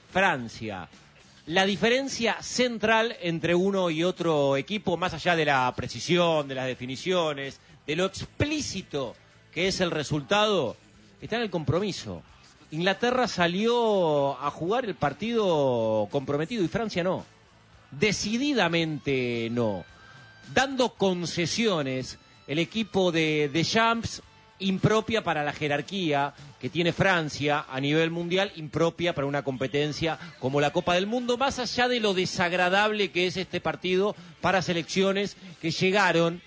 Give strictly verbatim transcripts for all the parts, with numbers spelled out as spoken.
Francia. La diferencia central entre uno y otro equipo, más allá de la precisión, de las definiciones, de lo explícito que es el resultado, está en el compromiso. Inglaterra salió a jugar el partido comprometido y Francia no. Decididamente no. Dando concesiones, el equipo de Deschamps, impropia para la jerarquía que tiene Francia a nivel mundial, impropia para una competencia como la Copa del Mundo, más allá de lo desagradable que es este partido para selecciones que llegaron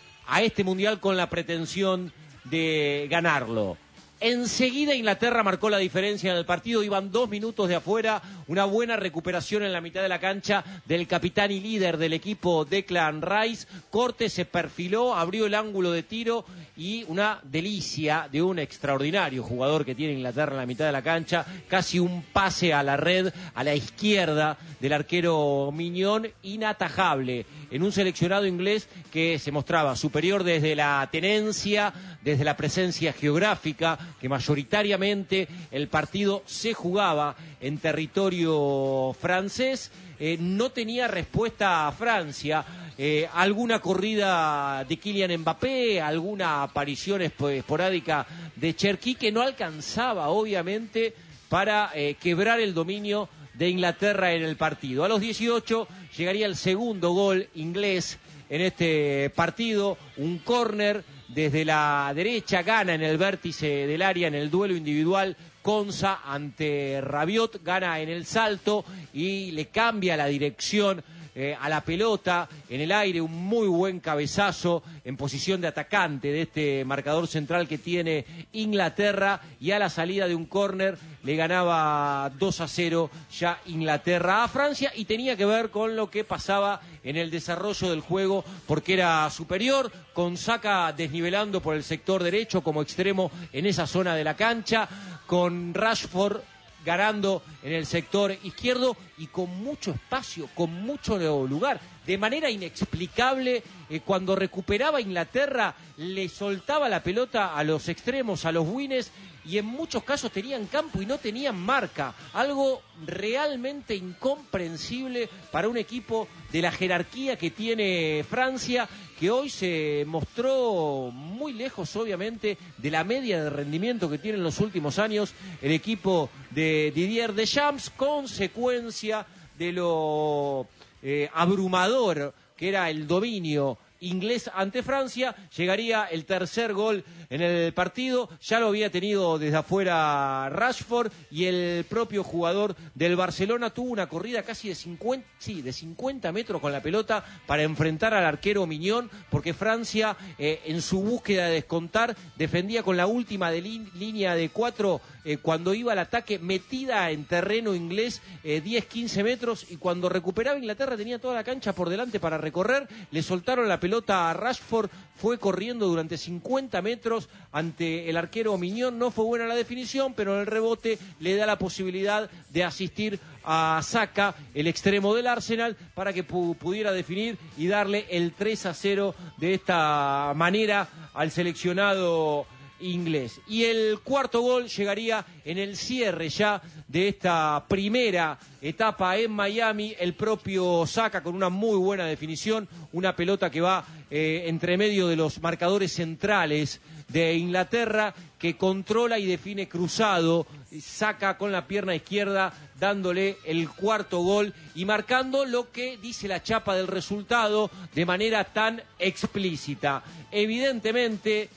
a este mundial con la pretensión de ganarlo. Enseguida Inglaterra marcó la diferencia en el partido, iban dos minutos de afuera, una buena recuperación en la mitad de la cancha del capitán y líder del equipo Declan Rice. Corte se perfiló, abrió el ángulo de tiro y una delicia de un extraordinario jugador que tiene Inglaterra en la mitad de la cancha, casi un pase a la red a la izquierda del arquero Mignon, inatajable en un seleccionado inglés que se mostraba superior desde la tenencia, desde la presencia geográfica, que mayoritariamente el partido se jugaba en territorio francés. Eh, no tenía respuesta a Francia. Eh, alguna corrida de Kylian Mbappé, alguna aparición esporádica de Cherki que no alcanzaba, obviamente, para eh, quebrar el dominio de Inglaterra en el partido. A los dieciocho llegaría el segundo gol inglés en este partido, un córner desde la derecha, gana en el vértice del área en el duelo individual Konsa ante Rabiot, gana en el salto y le cambia la dirección eh, a la pelota en el aire, un muy buen cabezazo en posición de atacante de este marcador central que tiene Inglaterra, y a la salida de un córner le ganaba dos a cero ya Inglaterra a Francia, y tenía que ver con lo que pasaba en el desarrollo del juego porque era superior, con Saka desnivelando por el sector derecho como extremo en esa zona de la cancha, con Rashford ganando en el sector izquierdo y con mucho espacio, con mucho lugar. De manera inexplicable, eh, cuando recuperaba Inglaterra, le soltaba la pelota a los extremos, a los wingers, y en muchos casos tenían campo y no tenían marca. Algo realmente incomprensible para un equipo de la jerarquía que tiene Francia, que hoy se mostró muy lejos, obviamente, de la media de rendimiento que tiene en los últimos años el equipo de Didier Deschamps, consecuencia de lo eh, abrumador que era el dominio inglés ante Francia. Llegaría el tercer gol en el partido, ya lo había tenido desde afuera Rashford, y el propio jugador del Barcelona tuvo una corrida casi de cincuenta, sí, de cincuenta metros con la pelota para enfrentar al arquero Mignon, porque Francia eh, en su búsqueda de descontar defendía con la última de li- línea de cuatro eh, cuando iba al ataque, metida en terreno inglés eh, diez quince metros, y cuando recuperaba Inglaterra tenía toda la cancha por delante para recorrer, le soltaron la pelota a Rashford, fue corriendo durante cincuenta metros ante el arquero Mignon, no fue buena la definición, pero en el rebote le da la posibilidad de asistir a Saka, el extremo del Arsenal, para que pu- pudiera definir y darle el tres a cero de esta manera al seleccionado inglés. Y el cuarto gol llegaría en el cierre ya de esta primera etapa en Miami, el propio Saka con una muy buena definición, una pelota que va eh, entre medio de los marcadores centrales de Inglaterra, que controla y define cruzado, Saka con la pierna izquierda dándole el cuarto gol y marcando lo que dice la chapa del resultado de manera tan explícita. Evidentemente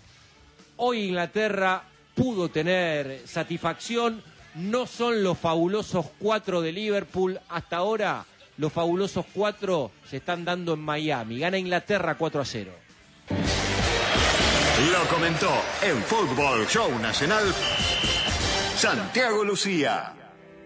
hoy Inglaterra pudo tener satisfacción, no son los fabulosos cuatro de Liverpool, hasta ahora los fabulosos cuatro se están dando en Miami, gana Inglaterra cuatro a cero. Lo comentó en Fútbol Show Nacional Santiago Lucía.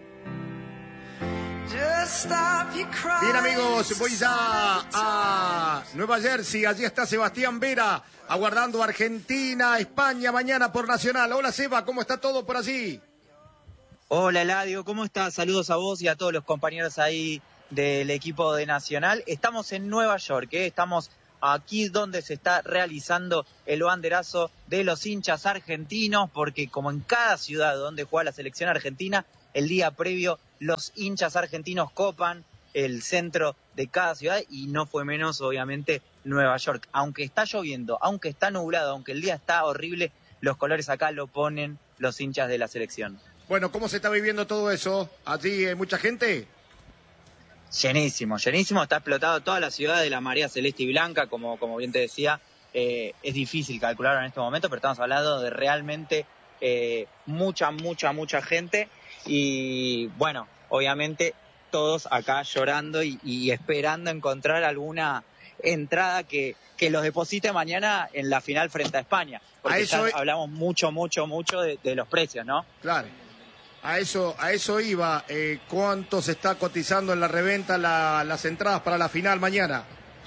Bien, amigos, voy ya a Nueva Jersey. Allí está Sebastián Vera aguardando a Argentina, España mañana por Nacional. Hola, Seba, ¿cómo está todo por allí? Hola, Eladio, ¿cómo estás? Saludos a vos y a todos los compañeros ahí del equipo de Nacional. Estamos en Nueva York, ¿eh? Estamos aquí donde se está realizando el banderazo de los hinchas argentinos, porque como en cada ciudad donde juega la selección argentina, el día previo los hinchas argentinos copan el centro de cada ciudad y no fue menos, obviamente, Nueva York. Aunque está lloviendo, aunque está nublado, aunque el día está horrible, los colores acá lo ponen los hinchas de la selección. Bueno, ¿cómo se está viviendo todo eso? ¿Allí hay mucha gente? Llenísimo, llenísimo, está explotado toda la ciudad de la marea celeste y blanca, como, como bien te decía, eh, es difícil calcularlo en este momento, pero estamos hablando de realmente eh, mucha, mucha, mucha gente y bueno, obviamente todos acá llorando y, y esperando encontrar alguna entrada que, que los deposite mañana en la final frente a España, porque a eso... ya hablamos mucho, mucho, mucho de, de los precios, ¿no? Claro. A eso, a eso iba. Eh, ¿Cuánto se está cotizando en la reventa la, las entradas para la final mañana?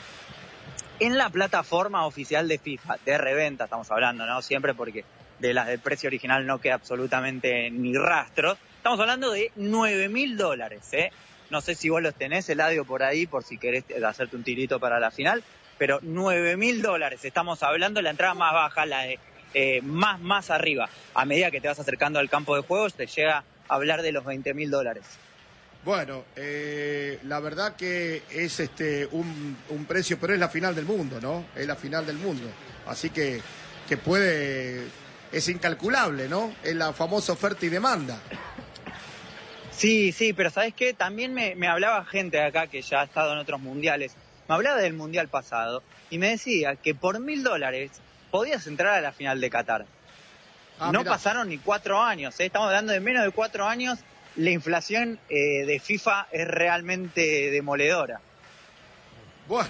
En la plataforma oficial de FIFA, de reventa estamos hablando, ¿no? Siempre porque de las del precio original no queda absolutamente ni rastro. Estamos hablando de nueve mil dólares, ¿eh? No sé si vos los tenés, Eladio, por ahí, por si querés hacerte un tirito para la final, pero nueve mil dólares estamos hablando, la entrada más baja, la de Eh, más, más arriba. A medida que te vas acercando al campo de juegos, te llega a hablar de los veinte mil dólares. Bueno, eh, la verdad que es este un, un precio, pero es la final del mundo, ¿no? Es la final del mundo. Así que, que puede, es incalculable, ¿no? Es la famosa oferta y demanda. Sí, sí, pero ¿sabés qué? También me, me hablaba gente de acá que ya ha estado en otros mundiales. Me hablaba del mundial pasado y me decía que por mil dólares podías entrar a la final de Qatar. Ah, no mirá. Pasaron ni cuatro años, ¿eh? Estamos hablando de menos de cuatro años. La inflación eh, de FIFA es realmente demoledora. Bueno,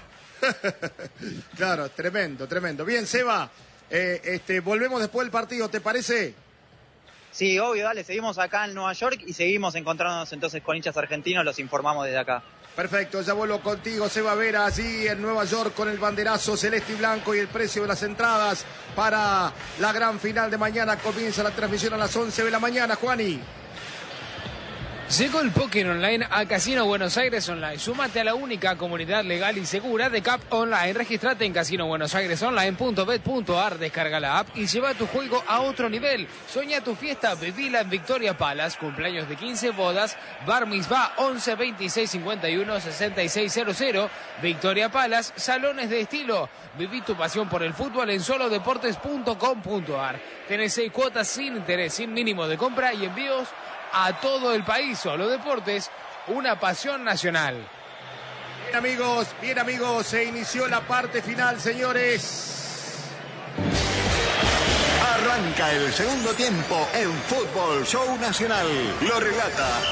claro, tremendo, tremendo. Bien, Seba, eh, este, volvemos después del partido, ¿te parece? Sí, obvio, dale, seguimos acá en Nueva York y seguimos encontrándonos entonces con hinchas argentinos, los informamos desde acá. Perfecto, ya vuelvo contigo, Seba Vera, allí en Nueva York con el banderazo celeste y blanco y el precio de las entradas para la gran final de mañana. Comienza la transmisión a las once de la mañana, Juani. Llegó el póker online a Casino Buenos Aires Online. Súmate a la única comunidad legal y segura de C A P Online. Registrate en casino buenos aires online punto bet punto ar, descarga la app y lleva tu juego a otro nivel. Soñá tu fiesta, vivila en Victoria Palace, cumpleaños de quince, bodas, bar mitzvah once veintiséis cincuenta y uno sesenta y seis cero cero. Victoria Palace, salones de estilo. Viví tu pasión por el fútbol en solo deportes punto com punto ar. Tenés seis cuotas sin interés, sin mínimo de compra y envíos a todo el país. Solo Deportes, una pasión nacional. Bien, amigos, bien, amigos, se inició la parte final, señores. Arranca el segundo tiempo en Fútbol Show Nacional. Lo relata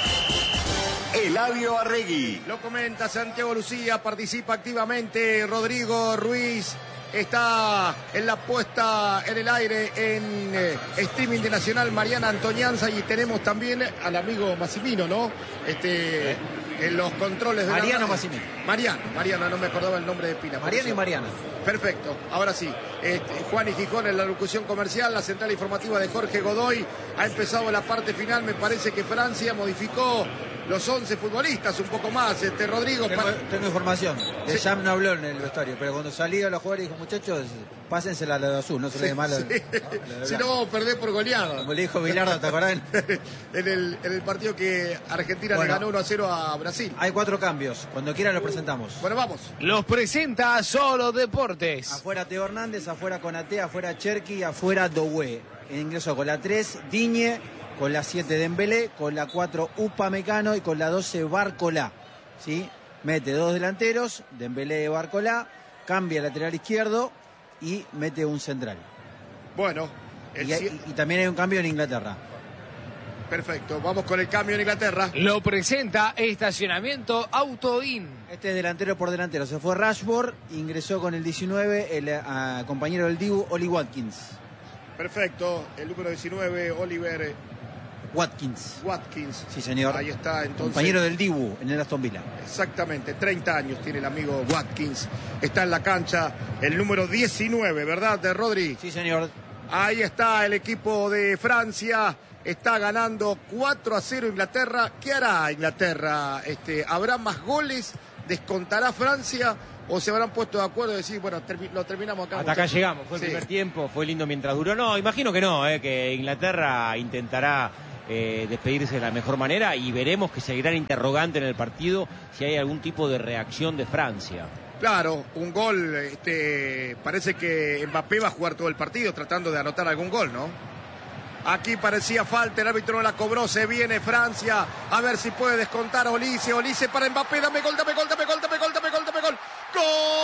Eladio Arregui. Lo comenta Santiago Lucía, participa activamente Rodrigo Ruiz. Está en la puesta en el aire en eh, streaming de Nacional Mariana Antonianza y tenemos también al amigo Massimino, ¿no? Este, en los controles de Mariano la... Massimino. Mariano, Mariano, no me acordaba el nombre de Pina. Mariano y Mariana. Perfecto, ahora sí. Este, Juan y Gijón en la locución comercial, la central informativa de Jorge Godoy. Ha empezado la parte final, me parece que Francia modificó los once futbolistas, un poco más. Este, Rodrigo... Tengo, para... tengo información. De Sí. Jam no habló en el vestuario, pero cuando salía los jugadores dijo, muchachos, pásensela a la de azul, no se le dé mal. Sí. Si no, vamos a perder por goleada. Como le dijo Bilardo, ¿te acordás? en, el, en el partido que Argentina Bueno. le ganó uno a cero a Brasil. Hay cuatro cambios. Cuando quieran los presentamos. Bueno, vamos. Los presenta Solo Deportes. Afuera Teo Hernández, afuera Konaté, afuera Cherki, afuera Doué. Ingreso con la tres, Diñe, con la siete Dembélé, con la cuatro Upamecano y con la doce Barcolá. ¿Sí? Mete dos delanteros, Dembélé y Barcolá, cambia lateral izquierdo y mete un central. Bueno, el Y, ci- y- y también hay un cambio en Inglaterra. perfecto. Vamos con el cambio en Inglaterra. Lo presenta Estacionamiento Autoin. Este es delantero por delantero. Se fue Rashford, ingresó con el diecinueve el uh, compañero del Dibu, Oli Watkins. Perfecto. El número diecinueve, Oliver Watkins. Watkins. Sí, señor. Ahí está, entonces. Compañero del Dibu en el Aston Villa. Exactamente, treinta años tiene el amigo Watkins. Está en la cancha el número diecinueve, ¿verdad, de Rodri? Sí, señor. Ahí está el equipo de Francia. Está ganando cuatro a cero Inglaterra. ¿Qué hará Inglaterra? Este, ¿Habrá más goles? ¿Descontará Francia? ¿O se habrán puesto de acuerdo y decir, bueno, termi- lo terminamos acá? Hasta acá muchachos? llegamos, fue el Sí. primer tiempo, fue lindo mientras duró. No, imagino que no, eh, que Inglaterra intentará eh, despedirse de la mejor manera y veremos que seguirá el interrogante en el partido si hay algún tipo de reacción de Francia. Claro, un gol, este, parece que Mbappé va a jugar todo el partido tratando de anotar algún gol, ¿no? Aquí parecía falta, el árbitro no la cobró, se viene Francia, a ver si puede descontar a Olise, Olise para Mbappé, dame gol, dame gol, dame gol, dame gol, dame gol, dame gol, ¡gol!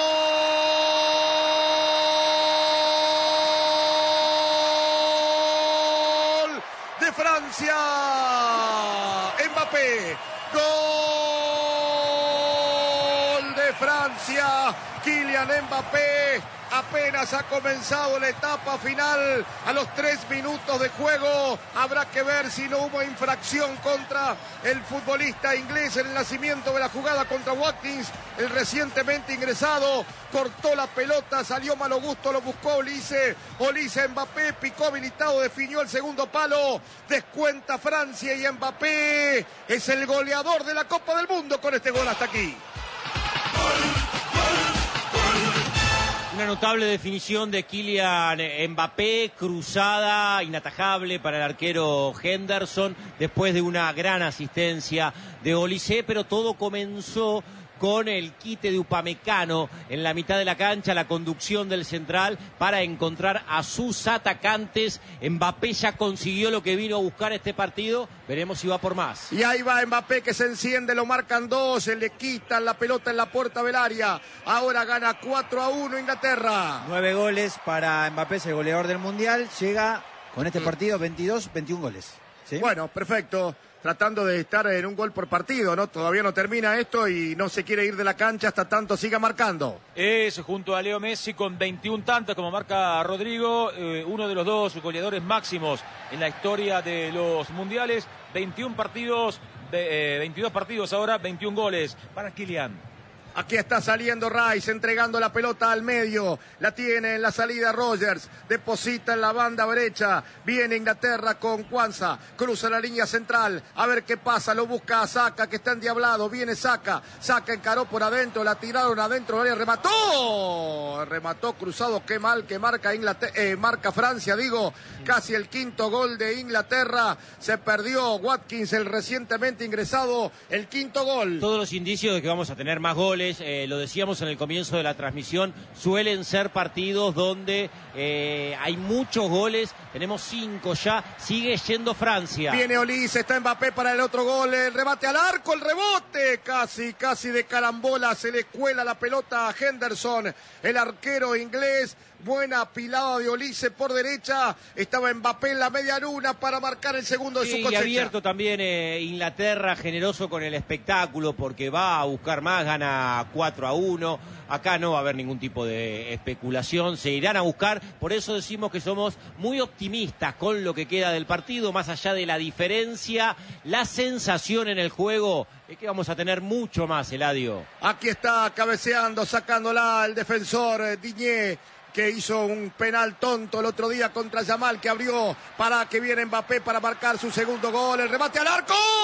De Francia, Mbappé, gol de Francia, Kylian Mbappé. Apenas ha comenzado la etapa final, a los tres minutos de juego. Habrá que ver si no hubo infracción contra el futbolista inglés en el nacimiento de la jugada contra Watkins, el recientemente ingresado. Cortó la pelota, salió malo gusto, lo buscó Olise. Olise, Mbappé, picó habilitado, definió el segundo palo. Descuenta Francia y Mbappé es el goleador de la Copa del Mundo con este gol hasta aquí. Una notable definición de Kylian Mbappé, cruzada, inatajable para el arquero Henderson, después de una gran asistencia de Olise, pero todo comenzó con el quite de Upamecano en la mitad de la cancha, la conducción del central para encontrar a sus atacantes. Mbappé ya consiguió lo que vino a buscar este partido, veremos si va por más. Y ahí va Mbappé que se enciende, lo marcan dos, se le quitan la pelota en la puerta del área. Ahora gana cuatro a uno Inglaterra. Nueve goles para Mbappé, es el goleador del Mundial, llega con este partido veintidós, veintiún goles. ¿Sí? Bueno, perfecto. Tratando de estar en un gol por partido, ¿no? Todavía no termina esto y no se quiere ir de la cancha hasta tanto siga marcando. Es junto a Leo Messi con veintiún tantos, como marca Rodrigo, eh, uno de los dos goleadores máximos en la historia de los mundiales. veintiún partidos, eh, veintidós partidos ahora, veintiún goles para Kylian. Aquí está saliendo Rice, entregando la pelota al medio. La tiene en la salida Rogers. Deposita en la banda derecha. Viene Inglaterra con Kwanza. Cruza la línea central. A ver qué pasa. Lo busca a Saka, que está endiablado. Viene Saka. Saka encaró por adentro. La tiraron adentro. Remató. Remató cruzado. Qué mal que marca, Inglaterra, eh, marca Francia, digo. Casi el quinto gol de Inglaterra. Se perdió Watkins, el recientemente ingresado. El quinto gol. Todos los indicios de que vamos a tener más goles. Eh, lo decíamos en el comienzo de la transmisión, suelen ser partidos donde eh, hay muchos goles, tenemos cinco ya, sigue yendo Francia. Viene Olise, está Mbappé para el otro gol, el remate al arco, el rebote, casi, casi de carambola, se le cuela la pelota a Henderson, el arquero inglés. Buena apilada de Olise por derecha. Estaba Mbappé en la media luna para marcar el segundo de sí, su cosecha. Y abierto también eh, Inglaterra, generoso con el espectáculo porque va a buscar más, gana cuatro a uno. Acá no va a haber ningún tipo de especulación, se irán a buscar. Por eso decimos que somos muy optimistas con lo que queda del partido, más allá de la diferencia, la sensación en el juego es que vamos a tener mucho más, Eladio. Aquí está cabeceando, sacándola el defensor eh, Digne, que hizo un penal tonto el otro día contra Yamal, que abrió para que viene Mbappé para marcar su segundo gol. El remate al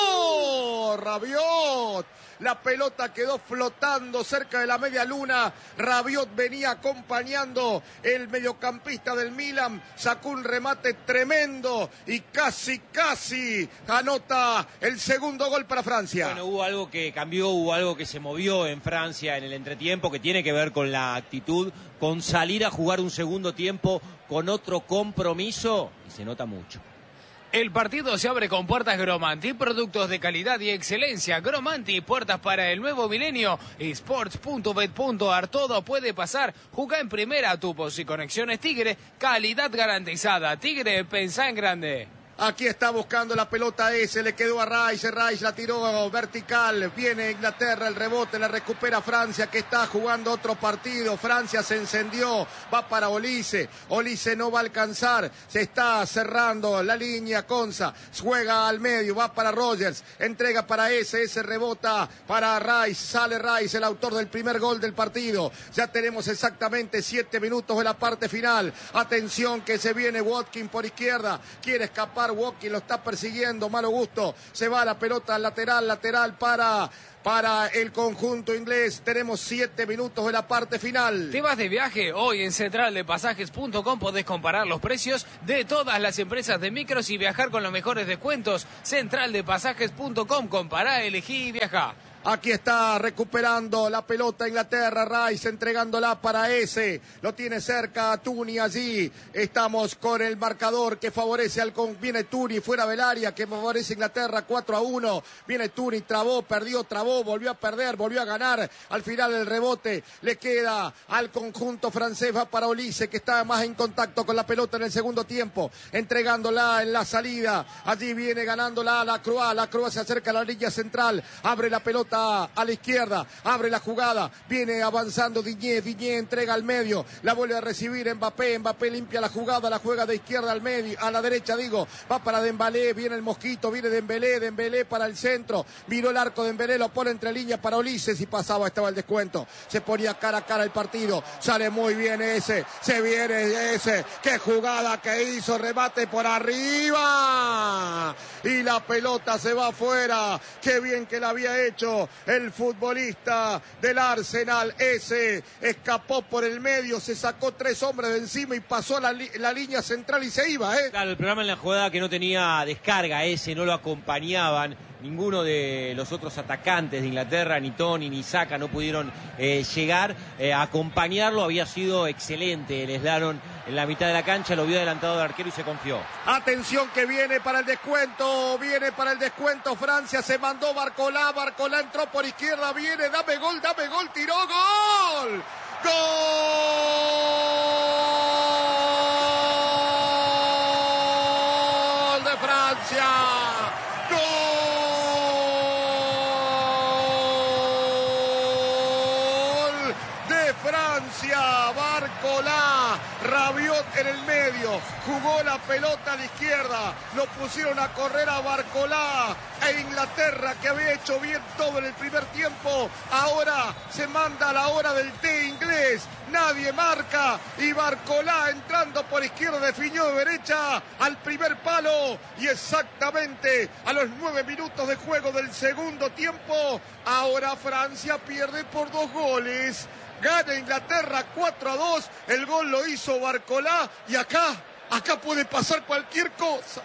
arco. Rabiot. La pelota quedó flotando cerca de la media luna. Rabiot venía acompañando el mediocampista del Milan. Sacó un remate tremendo y casi, casi anota el segundo gol para Francia. Bueno, hubo algo que cambió, hubo algo que se movió en Francia en el entretiempo, que tiene que ver con la actitud, con salir a jugar un segundo tiempo con otro compromiso, y se nota mucho. El partido se abre con puertas Gromanti, productos de calidad y excelencia. Gromanti, puertas para el nuevo milenio. Sports punto bet punto ar, todo puede pasar. Jugá en primera, tupos y conexiones Tigre, calidad garantizada. Tigre, pensá en grande. Aquí está buscando la pelota ese, le quedó a Rice, Rice la tiró vertical, viene Inglaterra, el rebote, la recupera Francia, que está jugando otro partido. Francia se encendió, va para Olise, Olise no va a alcanzar, se está cerrando la línea, Konsa juega al medio, va para Rogers, entrega para ese, ese rebota para Rice, sale Rice, el autor del primer gol del partido. Ya tenemos exactamente siete minutos de la parte final. Atención que se viene Watkins por izquierda, quiere escapar jugar. Walking lo está persiguiendo, malo gusto. Se va la pelota lateral, lateral para... Para el conjunto inglés. Tenemos siete minutos de la parte final. ¿Te vas de viaje? Hoy en central de pasajes punto com podés comparar los precios de todas las empresas de micros y viajar con los mejores descuentos. central de pasajes punto com. Compará, elegí y viajá. Aquí está recuperando la pelota Inglaterra, Rice entregándola para ese, lo tiene cerca Tuni allí, estamos con el marcador que favorece al con, viene Tuni fuera del área, que favorece Inglaterra cuatro a uno, viene Tuni, trabó, perdió, trabó, volvió a perder, volvió a ganar, al final el rebote le queda al conjunto francés, va para Olise que está más en contacto con la pelota en el segundo tiempo, entregándola en la salida, allí viene ganándola la Croix, la Croix se acerca a la línea central, abre la pelota a la izquierda, abre la jugada, viene avanzando Digne, Digne entrega al medio, la vuelve a recibir Mbappé, Mbappé limpia la jugada, la juega de izquierda al medio, a la derecha digo, va para Dembélé, viene el Mosquito, viene Dembélé, Dembélé para el centro, miró el arco de Dembélé, lo pone entre líneas para Ulises y pasaba, estaba el descuento, se ponía cara a cara el partido, sale muy bien ese, se viene ese, qué jugada que hizo, remate por arriba y la pelota se va afuera, qué bien que la había hecho el futbolista del Arsenal, ese escapó por el medio, se sacó tres hombres de encima y pasó la, li la línea central y se iba, ¿eh? Claro, el programa en la jugada que no tenía descarga, ese no lo acompañaban. Ninguno de los otros atacantes de Inglaterra, ni Tony ni Saka, no pudieron eh, llegar eh, a acompañarlo. Había sido excelente el slalom en la mitad de la cancha, lo vio adelantado del arquero y se confió. Atención que viene para el descuento, viene para el descuento Francia, se mandó Barcolá, Barcolá entró por izquierda, viene, dame gol, dame gol, tiró, gol, gol de Francia, gol de Francia, Barcolá, Rabiot en el medio, jugó la pelota a la izquierda, lo pusieron a correr a Barcolá, e Inglaterra que había hecho bien todo en el primer tiempo, ahora se manda a la hora del té inglés, nadie marca y Barcolá entrando por izquierda definió de derecha al primer palo y exactamente a los nueve minutos de juego del segundo tiempo, ahora Francia pierde por dos goles. Gana Inglaterra cuatro a dos, el gol lo hizo Barcolá y acá, acá puede pasar cualquier cosa.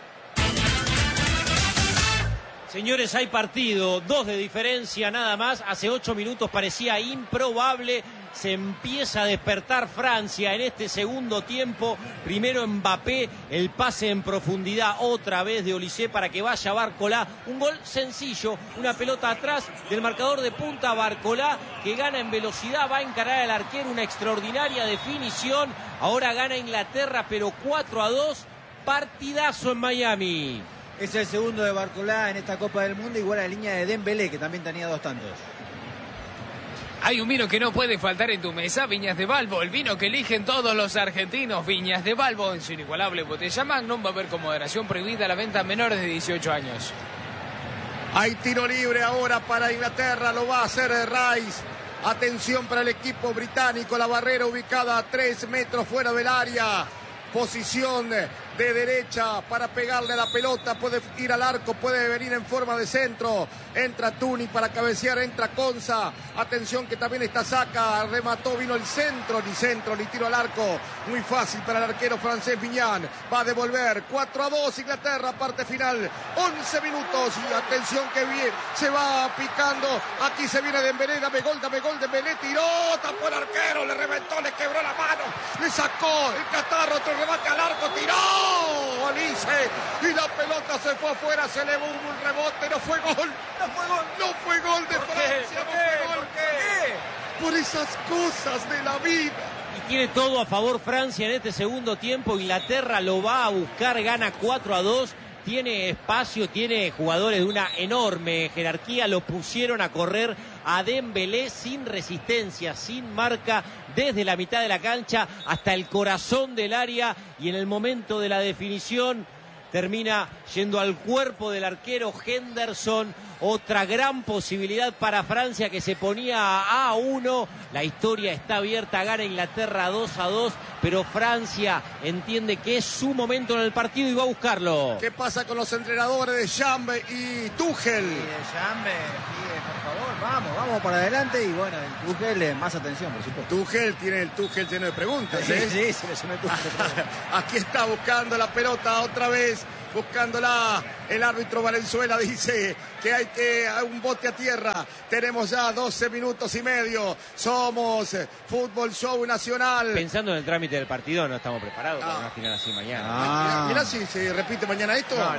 Señores, hay partido, dos de diferencia nada más, hace ocho minutos parecía improbable, se empieza a despertar Francia en este segundo tiempo, primero Mbappé, el pase en profundidad otra vez de Olise para que vaya Barcolá, un gol sencillo, una pelota atrás del marcador de punta, Barcolá que gana en velocidad, va a encarar al arquero, una extraordinaria definición, ahora gana Inglaterra pero cuatro a dos, partidazo en Miami. Es el segundo de Barcolá en esta Copa del Mundo, igual a la línea de Dembélé, que también tenía dos tantos. Hay un vino que no puede faltar en tu mesa, Viñas de Balbo, el vino que eligen todos los argentinos. Viñas de Balbo, en su inigualable botella Magnum, va a haber con moderación prohibida la venta a menores de dieciocho años. Hay tiro libre ahora para Inglaterra, lo va a hacer Rice. Atención para el equipo británico, la barrera ubicada a tres metros fuera del área. Posición de derecha para pegarle a la pelota, puede ir al arco, puede venir en forma de centro, entra Tuni para cabecear, entra Konsa, atención que también está Saka, remató, vino el centro, ni centro, ni tiro al arco, muy fácil para el arquero francés Vignan, va a devolver, cuatro a dos Inglaterra, parte final, once minutos, y atención que bien, se va picando, aquí se viene Dembélé, dame gol, dame gol, Dembélé, tiró, tapó el arquero, le reventó, le quebró la mano, le sacó el catarro, otro remate al arco, tiró, Olise, y la pelota se fue afuera, se elevó un rebote, no fue gol, no fue gol, no fue gol de Francia, no fue gol, ¿por qué? Por esas cosas de la vida. Y tiene todo a favor Francia en este segundo tiempo, Inglaterra lo va a buscar, gana cuatro a dos, tiene espacio, tiene jugadores de una enorme jerarquía, lo pusieron a correr a Dembélé sin resistencia, sin marca, desde la mitad de la cancha hasta el corazón del área, y en el momento de la definición termina yendo al cuerpo del arquero Henderson. Otra gran posibilidad para Francia, que se ponía a uno. La historia está abierta, gana Inglaterra dos a dos, pero Francia entiende que es su momento en el partido y va a buscarlo. ¿Qué pasa con los entrenadores de Chambe y Tuchel? Y de Chambe, pide, por favor, vamos, vamos para adelante. Y bueno, el Tuchel, eh, más atención, por supuesto. Tuchel tiene el Tuchel lleno de preguntas, ¿eh? Sí, sí, se le suena el Tuchel. Aquí está buscando la pelota otra vez. Buscándola, el árbitro Valenzuela dice que hay que un bote a tierra. Tenemos ya doce minutos y medio. Somos Fútbol Show Nacional. Pensando en el trámite del partido, no estamos preparados ah. para una final así mañana. Ah. Mirá si se repite mañana esto. No, no,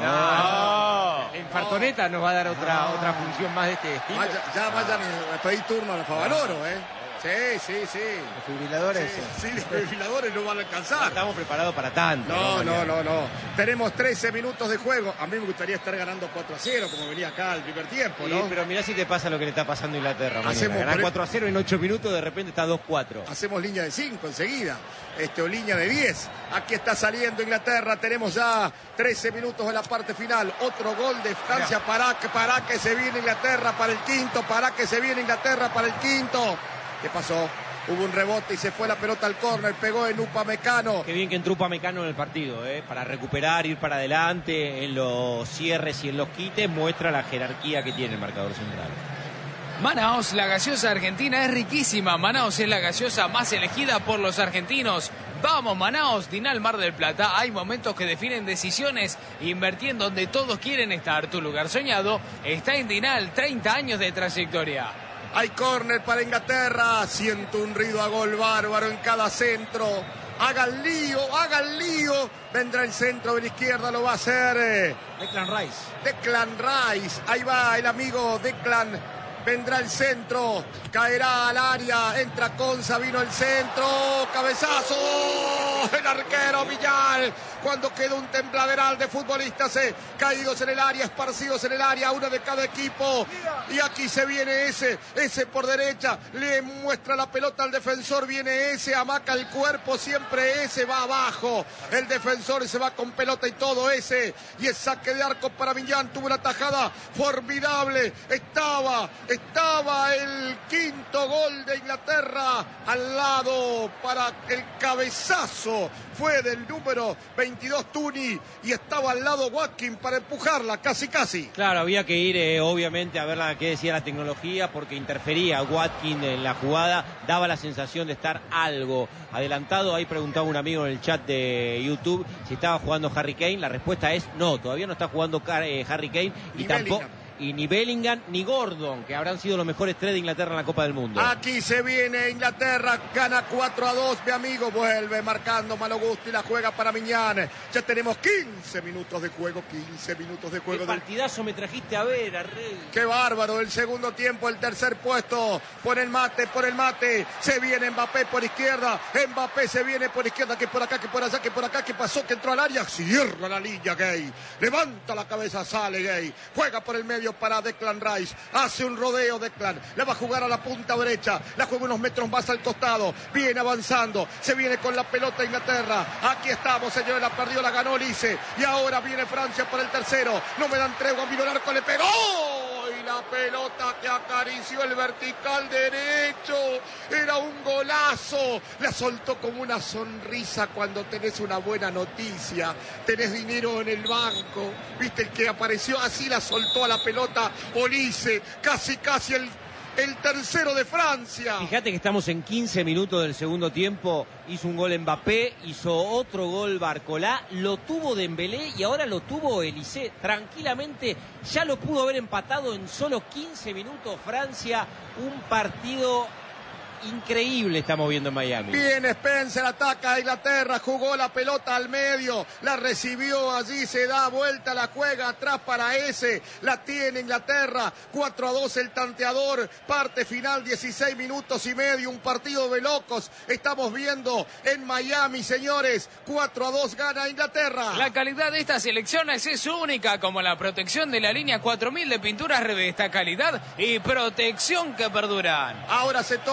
no. En Fartoneta nos va a dar otra, ah. otra función más de este estilo. Vaya, ya vayan a pedir turno a la Favaloro, ¿eh? Sí, sí, sí. Los fibriladores. Sí, sí, los fibriladores no van a alcanzar. No estamos preparados para tanto. No, no, no, no. Tenemos trece minutos de juego. A mí me gustaría estar ganando cuatro a cero, como venía acá al primer tiempo, ¿no? Sí, pero mirá si te pasa lo que le está pasando a Inglaterra. Hacemos Ganar pre... cuatro a cero en ocho minutos, de repente está dos cuatro. Hacemos línea de cinco enseguida. Este, o línea de diez. Aquí está saliendo Inglaterra. Tenemos ya trece minutos de la parte final. Otro gol de Francia para, para que se viene Inglaterra para el quinto. Para que se viene Inglaterra para el quinto. ¿Qué pasó? Hubo un rebote y se fue la pelota al córner, pegó en Upamecano. Qué bien que entró Upamecano en el partido, ¿eh? Para recuperar, ir para adelante en los cierres y en los quites, muestra la jerarquía que tiene el marcador central. Manaos, la gaseosa argentina es riquísima. Manaos es la gaseosa más elegida por los argentinos. Vamos, Manaos, Dinal Mar del Plata. Hay momentos que definen decisiones. Invertí en donde todos quieren estar. Tu lugar soñado está en Dinal, treinta años de trayectoria. Hay córner para Inglaterra. Siento un ruido a gol bárbaro en cada centro. Hagan lío, hagan lío. Vendrá el centro de la izquierda, lo va a hacer Declan Rice. Declan Rice. Ahí va el amigo Declan. Vendrá el centro. Caerá al área. Entra Conza, vino el centro. Cabezazo. El arquero Villar. Cuando queda un tembladeral de futbolistas eh, caídos en el área, esparcidos en el área, uno de cada equipo. Y aquí se viene ese, ese por derecha, le muestra la pelota al defensor, viene ese, amaca el cuerpo, siempre ese va abajo. El defensor se va con pelota y todo ese. Y es saque de arco para Millán, tuvo una tajada formidable. Estaba, estaba el quinto gol de Inglaterra al lado para el cabezazo. Fue del número veintidós Tuni y estaba al lado Watkins para empujarla, casi casi. Claro, había que ir eh, obviamente a ver la, qué decía la tecnología, porque interfería Watkins en la jugada, daba la sensación de estar algo adelantado. Ahí preguntaba un amigo en el chat de YouTube si estaba jugando Harry Kane. La respuesta es no, todavía no está jugando eh, Harry Kane y, y tampoco... Y ni Bellingham ni Gordon, que habrán sido los mejores tres de Inglaterra en la Copa del Mundo. Aquí se viene Inglaterra, gana cuatro a dos, mi amigo, vuelve marcando Malo Gusto y la juega para Miñán. Ya tenemos quince minutos de juego, quince minutos de juego. Qué partidazo me trajiste a ver, Arrey. Qué bárbaro, el segundo tiempo, el tercer puesto, por el mate, por el mate, se viene Mbappé por izquierda, Mbappé se viene por izquierda, que por acá, que por allá, que por acá, que pasó, que entró al área, cierra la línea Gay, levanta la cabeza, sale Gay, juega por el medio para Declan Rice, hace un rodeo Declan, la va a jugar a la punta derecha, la juega unos metros más al costado, viene avanzando, se viene con la pelota Inglaterra, aquí estamos señores, la perdió, la ganó Lice, y ahora viene Francia para el tercero, no me dan tregua, vino el arco, le pegó, y la pelota que acarició el vertical derecho, era un golazo, la soltó como una sonrisa cuando tenés una buena noticia, tenés dinero en el banco, viste el que apareció así, la soltó a la pelota Olise, casi casi el, el tercero de Francia. Fíjate que estamos en quince minutos del segundo tiempo, hizo un gol Mbappé, hizo otro gol Barcolá, lo tuvo Dembélé y ahora lo tuvo Elise, tranquilamente ya lo pudo haber empatado en solo quince minutos Francia, un partido increíble estamos viendo en Miami. Bien, Spencer ataca a Inglaterra, jugó la pelota al medio, la recibió allí, se da vuelta, la juega atrás para ese, la tiene Inglaterra, cuatro a dos el tanteador, parte final, dieciséis minutos y medio, un partido de locos, estamos viendo en Miami, señores, cuatro a dos gana Inglaterra. La calidad de estas selecciones es única, como la protección de la línea cuatro mil de pinturas Revesta, calidad y protección que perduran. Ahora se toman un tiempo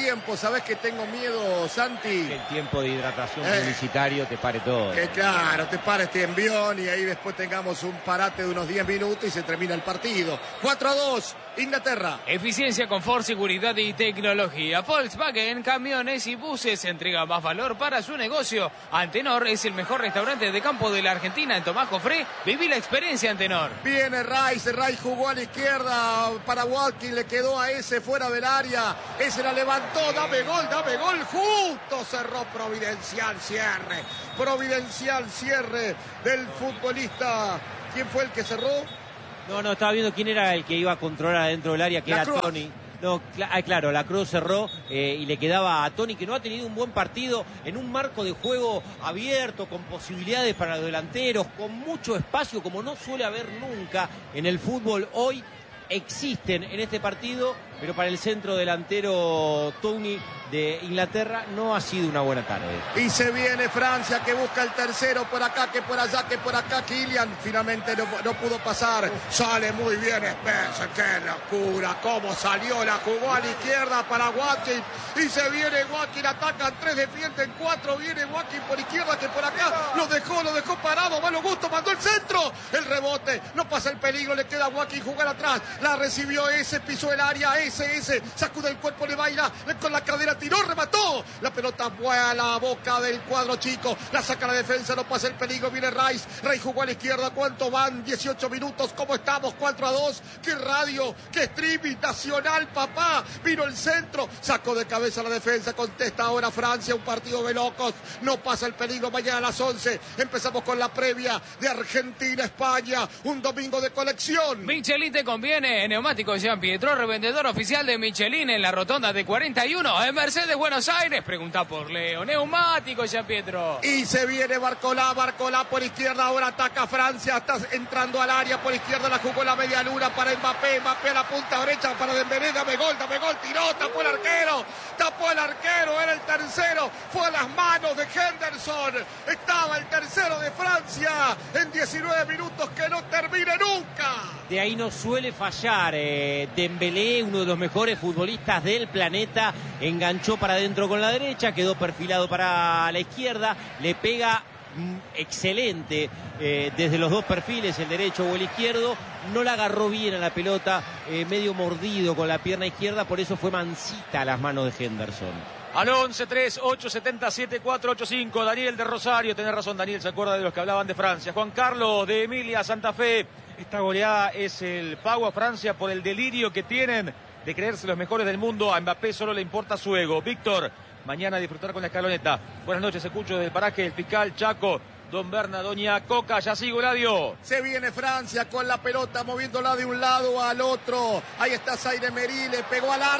tiempo. ¿Sabés que tengo miedo, Santi? Que el tiempo de hidratación Eh. publicitario te pare todo. Que claro, te para este envión y ahí después tengamos un parate de unos diez minutos y se termina el partido. cuatro a dos, Inglaterra. Eficiencia, confort, seguridad y tecnología. Volkswagen, camiones y buses entrega más valor para su negocio. Antenor es el mejor restaurante de campo de la Argentina en Tomás Jofré. Viví la experiencia Antenor. Viene Rice, Rice jugó a la izquierda para Watkins, le quedó a ese fuera del área. Ese la levantó, dame gol, dame gol. Justo cerró Providencial, cierre. Providencial, cierre del futbolista. ¿Quién fue el que cerró? No, no, estaba viendo quién era el que iba a controlar adentro del área, que La era Cruz. Tony. No, cl- ah, claro, la Cruz cerró eh, y le quedaba a Tony, que no ha tenido un buen partido en un marco de juego abierto, con posibilidades para los delanteros, con mucho espacio, como no suele haber nunca en el fútbol hoy. Existen en este partido, pero para el centro delantero Tony de Inglaterra no ha sido una buena tarde. Y se viene Francia, que busca el tercero por acá, que por allá, que por acá. Kylian finalmente no, no pudo pasar. Sale muy bien Spencer, qué locura, cómo salió, la jugó a la izquierda para Watkins. Y se viene Watkins, atacan tres, defienden cuatro, viene Watkins por izquierda, que por acá lo dejó, lo dejó parado. Malo Gusto mandó el centro, el rebote, no pasa el peligro, le queda a Watkins jugar atrás. La recibió ese, pisó el área, ese, ese, sacude el cuerpo, le baila, con la cadera tiró, remató. La pelota vuela a la boca del cuadro chico, la saca la defensa, no pasa el peligro, viene Rice. Rice jugó a la izquierda, ¿cuánto van? dieciocho minutos, ¿cómo estamos? cuatro a dos, qué radio, qué streaming nacional, papá. Vino el centro, sacó de cabeza la defensa, contesta ahora Francia, un partido de locos, no pasa el peligro. Mañana a las once empezamos con la previa de Argentina-España, un domingo de colección. Michelin te conviene. Neumáticos Jean Pietro, revendedor oficial de Michelin en la rotonda de cuarenta y uno en Mercedes, Buenos Aires. Pregunta por Leo. Neumáticos Jean Pietro. Y se viene Barcolá, Barcolá por izquierda, ahora ataca Francia, está entrando al área por izquierda, la jugó la media luna para Mbappé, Mbappé a la punta derecha para Dembélé, dame gol, dame gol, tiró, tapó el arquero, tapó el arquero, era el tercero, fue a las manos de Henderson, estaba el tercero de Francia en diecinueve minutos, que no termine nunca. De ahí no suele fallar eh, Dembélé, uno de los mejores futbolistas del planeta, enganchó para adentro con la derecha, quedó perfilado para la izquierda, le pega mm, excelente eh, desde los dos perfiles, el derecho o el izquierdo, no la agarró bien a la pelota, eh, medio mordido con la pierna izquierda, por eso fue mansita a las manos de Henderson. Al once tres ocho siete siete cuatro ocho cinco, Daniel de Rosario, tenés razón Daniel, se acuerda de los que hablaban de Francia. Juan Carlos de Emilia, Santa Fe, esta goleada es el pago a Francia por el delirio que tienen de creerse los mejores del mundo. A Mbappé solo le importa su ego. Víctor, mañana a disfrutar con la escaloneta. Buenas noches, escucho desde el paraje del fiscal Chaco. Don Berna, doña Coca, ya sigo, Eladio. Se viene Francia con la pelota, moviéndola de un lado al otro. Ahí está Zaire Emery, le pegó al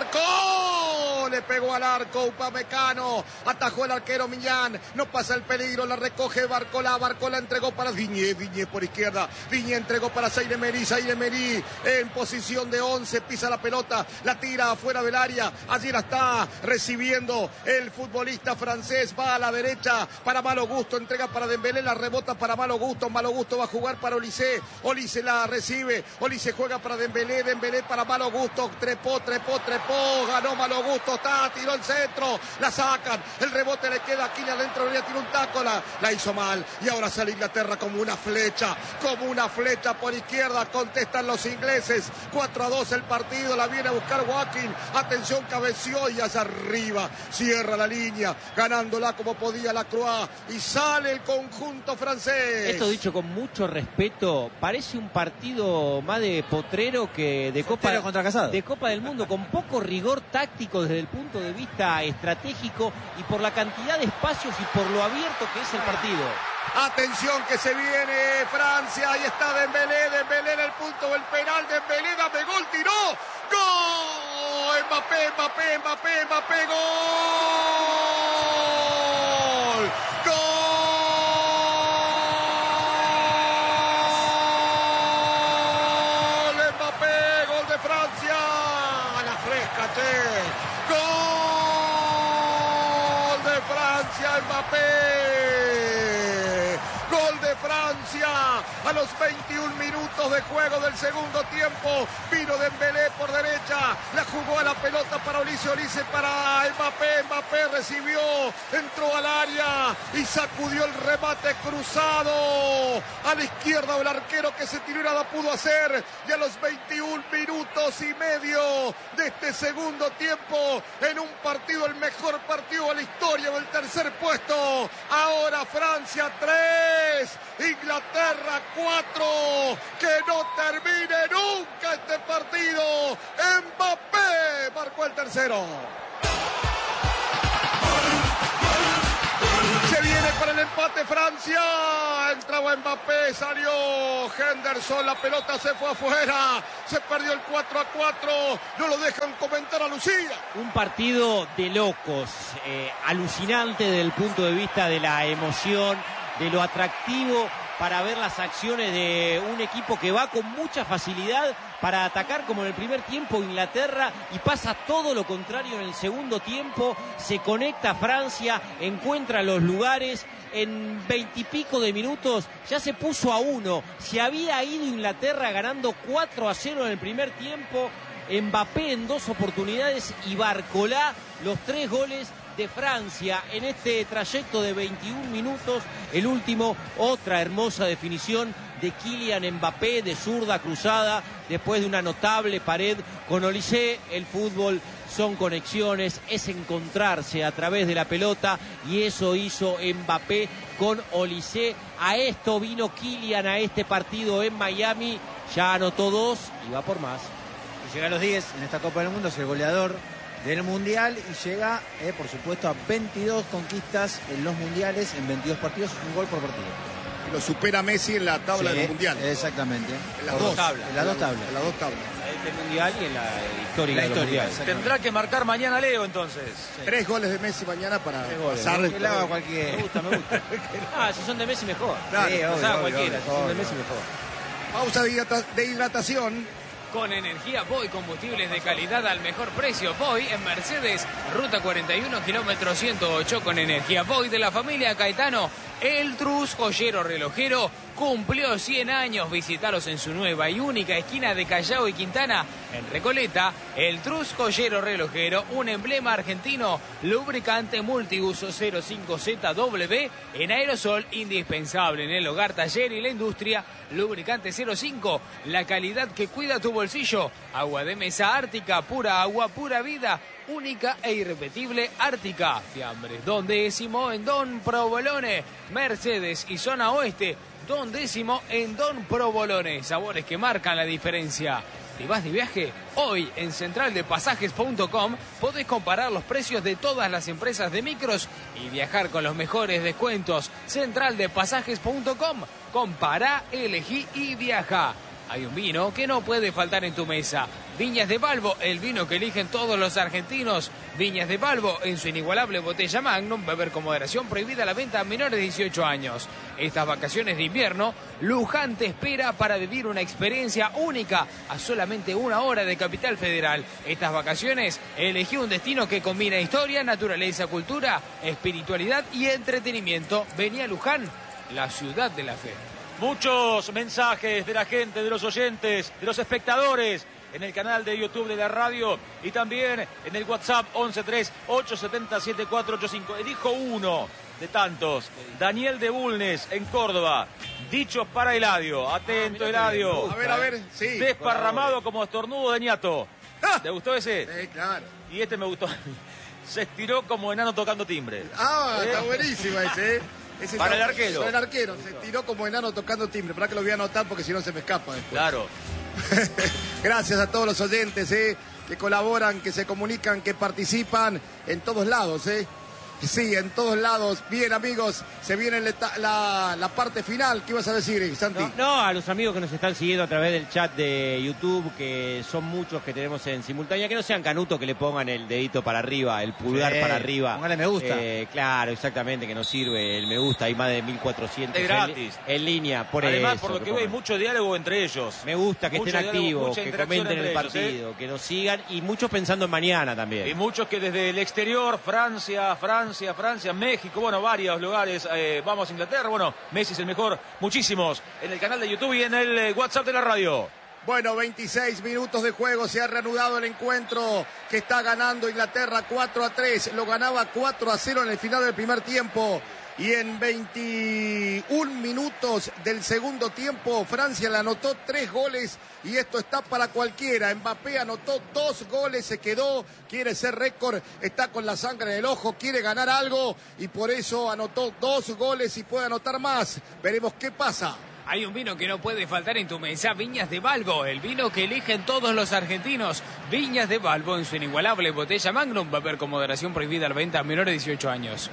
arco. Le pegó al arco Upamecano. Atajó el arquero Millán. No pasa el peligro, la recoge Barcola. Barcola entregó para Diñé. Diñé por izquierda. Diñé entregó para Zaire Emery. Zaire Emery en posición de once. Pisa la pelota, la tira afuera del área. Allí la está recibiendo el futbolista francés. Va a la derecha para Malo Gusto. Entrega para Dembélé. La rebota para Malo Gusto, Malo Gusto va a jugar para Olise, Olise la recibe, Olise juega para Dembélé, Dembélé para Malo Gusto, trepó, trepó, trepó, ganó Malo Gusto, está, tiró el centro, la sacan, el rebote le queda aquí adentro, le tira un taco, la, la hizo mal, y ahora sale Inglaterra como una flecha, como una flecha por izquierda, contestan los ingleses, cuatro a dos el partido, la viene a buscar Watkins, atención, cabeció y hacia arriba, cierra la línea, ganándola como podía la Croix, y sale el conjunto francés. Esto dicho con mucho respeto, parece un partido más de potrero que de Copa, contra Casado. de Copa del Mundo, con poco rigor táctico desde el punto de vista estratégico y por la cantidad de espacios y por lo abierto que es el partido. Atención que se viene Francia, ahí está Dembélé, Dembélé en el punto del penal, Dembélé, dame gol, tiró, ¡gol! Mbappé, Mbappé, Mbappé, Mbappé, gol, gol. Francia, a la fresca, che. Gol de Francia, Mbappé. Gol de Francia a los veintiún minutos de juego del segundo tiempo. Vino Dembélé por derecha, Francia. La jugó a la pelota para Olise, Olise para Mbappé. Mbappé recibió, entró al área y sacudió el remate cruzado a la izquierda del arquero que se tiró y nada pudo hacer. Y a los veintiún minutos y medio de este segundo tiempo, en un partido, el mejor partido de la historia del tercer puesto. Ahora Francia tres, Inglaterra cuatro. Que no termine nunca este partido. Mbappé marcó el tercero. Se viene para el empate Francia. Entraba Mbappé, salió Henderson, la pelota se fue afuera. Se perdió el cuatro a cuatro. No lo dejan comentar a Lucía. Un partido de locos, eh, alucinante desde el punto de vista de la emoción, de lo atractivo para ver las acciones de un equipo que va con mucha facilidad para atacar, como en el primer tiempo Inglaterra, y pasa todo lo contrario en el segundo tiempo. Se conecta Francia, encuentra los lugares, en veintipico de minutos ya se puso a uno. Se había ido Inglaterra ganando cuatro a cero en el primer tiempo. Mbappé en dos oportunidades y Barcolá los tres goles de Francia en este trayecto de veintiún minutos. El último, otra hermosa definición de Kylian Mbappé de zurda cruzada después de una notable pared con Olise. El fútbol son conexiones, es encontrarse a través de la pelota, y eso hizo Mbappé con Olise. A esto vino Kylian, a este partido en Miami. Ya anotó dos y va por más. Y llega a los diez en esta Copa del Mundo, es el goleador del Mundial y llega, eh, por supuesto, a veintidós conquistas en los Mundiales, en veintidós partidos, un gol por partido. Lo supera Messi en la tabla Sí, del Mundial. Exactamente. En las Por dos tablas. En las dos tablas. En las dos tablas. Este Mundial y en la histórica La de los historia, mundiales. Tendrá que marcar mañana Leo, entonces. Sí. Tres goles de Messi mañana para Tres goles, pasar. Que la haga cualquier. Me gusta, me gusta. Ah, si son de Messi mejor. Claro. Sí, O obvio, sea, obvio, cualquiera, obvio, si son de obvio. Messi mejor. Pausa de, hidrata- de hidratación. Con energía Boy, combustibles de calidad al mejor precio. Boy en Mercedes, ruta cuarenta y uno, kilómetro ciento ocho. Con energía Boy de la familia Caetano. El Trus, joyero relojero, cumplió cien años. Visitalos en su nueva y única esquina de Callao y Quintana, en Recoleta. El Trus, joyero relojero, un emblema argentino, lubricante multiuso cero cinco Z W en aerosol, indispensable en el hogar, taller y la industria. Lubricante cero cinco, la calidad que cuida tu bolsillo. Agua de mesa Ártica, pura agua, pura vida. Única e irrepetible Ártica. Fiambres Don Décimo en Don Provolone. Mercedes y zona oeste, Don Décimo en Don Provolone. Sabores que marcan la diferencia. ¿Te vas de viaje? Hoy en central de pasajes punto com podés comparar los precios de todas las empresas de micros y viajar con los mejores descuentos. central de pasajes punto com. Compara, elegí y viaja. Hay un vino que no puede faltar en tu mesa. Viñas de Balbo, el vino que eligen todos los argentinos. Viñas de Balbo, en su inigualable botella Magnum, beber con moderación, prohibida la venta a menores de dieciocho años. Estas vacaciones de invierno, Luján te espera para vivir una experiencia única a solamente una hora de Capital Federal. Estas vacaciones, elegí un destino que combina historia, naturaleza, cultura, espiritualidad y entretenimiento. Vení a Luján, la ciudad de la fe. Muchos mensajes de la gente, de los oyentes, de los espectadores en el canal de YouTube de la radio y también en el WhatsApp once tres ocho siete siete cuatro ocho cinco. Elijo uno de tantos. Daniel de Bulnes, en Córdoba. Dichos para Eladio. Atento, Ah, Eladio. A ver, a ver, sí. Desparramado como estornudo de ñato. ¡Ah! ¿Te gustó ese? Sí, claro. Y este me gustó. Se estiró como enano tocando timbre. Ah, ¿Eh? está buenísimo ese, ¿eh? Ese Para está- el arquero. Para el arquero. Se tiró como enano tocando timbre. Para que lo voy a anotar porque si no se me escapa después. Claro. Gracias a todos los oyentes, ¿eh? Que colaboran, que se comunican, que participan en todos lados, ¿eh? Sí, en todos lados. Bien, amigos, se viene la, la, la parte final. ¿Qué ibas a decir, Santi? No, no, a los amigos que nos están siguiendo a través del chat de YouTube, que son muchos que tenemos en simultánea, que no sean canutos, que le pongan el dedito para arriba, el pulgar Sí, para arriba. póngale me gusta. Eh, claro, exactamente, que nos sirve el me gusta. Hay más de mil cuatrocientos Es en, gratis. en línea. Por Además, eso, por lo que que veo, hay pongan. mucho diálogo entre ellos. Me gusta que Mucho estén diálogo, activos, mucha que interacción comenten el entre ellos, partido, ¿eh? que nos sigan, y muchos pensando en mañana también. Y muchos que desde el exterior, Francia, Francia, Francia, México, bueno, varios lugares, eh, vamos a Inglaterra, bueno, Messi es el mejor, muchísimos, en el canal de YouTube y en el eh, WhatsApp de la radio. Bueno, veintiséis minutos de juego, se ha reanudado el encuentro que está ganando Inglaterra cuatro a tres. Lo ganaba cuatro a cero en el final del primer tiempo. Y en veintiún minutos del segundo tiempo, Francia le anotó tres goles y esto está para cualquiera. Mbappé anotó dos goles, se quedó, quiere ser récord, está con la sangre en el ojo, quiere ganar algo y por eso anotó dos goles y puede anotar más. Veremos qué pasa. Hay un vino que no puede faltar en tu mesa, Viñas de Balbo, el vino que eligen todos los argentinos. Viñas de Balbo en su inigualable botella Magnum, va a haber con moderación prohibida la venta a menores de dieciocho años.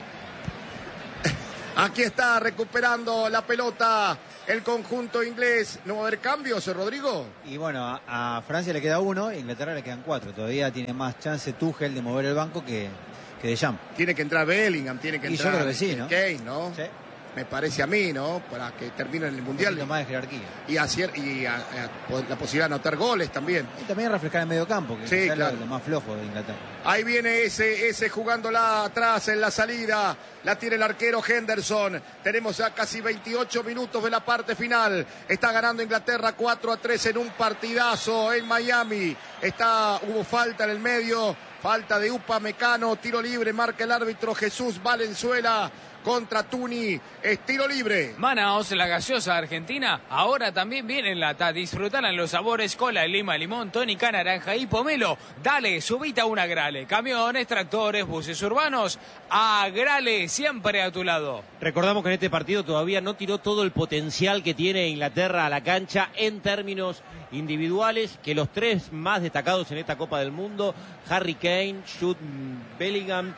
Aquí está recuperando la pelota el conjunto inglés. ¿No va a haber cambios, Rodrigo? Y bueno, a, a Francia le queda uno, a Inglaterra le quedan cuatro. Todavía tiene más chance Tuchel de mover el banco que, que de Jam. Tiene que entrar Bellingham, tiene que y entrar yo creo que sí, ¿no? Kane, ¿no? Sí. Me parece a mí, ¿no? Para que termine en el Mundial. Un poquito más de jerarquía. Y, hacer, y a, a, la posibilidad de anotar goles también. Y también refrescar el medio campo, que sí, es claro. lo, lo más flojo de Inglaterra. Ahí viene ese, ese jugándola atrás en la salida. La tiene el arquero Henderson. Tenemos ya casi veintiocho minutos de la parte final. Está ganando Inglaterra cuatro a tres en un partidazo en Miami. Está, hubo falta en el medio. Falta de Upamecano. Tiro libre, marca el árbitro Jesús Valenzuela. Contra Tuni, estilo libre. Manaos, la gaseosa argentina, ahora también viene en lata. Disfrutarán los sabores cola, lima, limón, tónica, naranja y pomelo. Dale, subite a una Grale. Camiones, tractores, buses urbanos. A Grale, siempre a tu lado. Recordamos que en este partido todavía no tiró todo el potencial que tiene Inglaterra a la cancha en términos individuales, que los tres más destacados en esta Copa del Mundo, Harry Kane, Jude Bellingham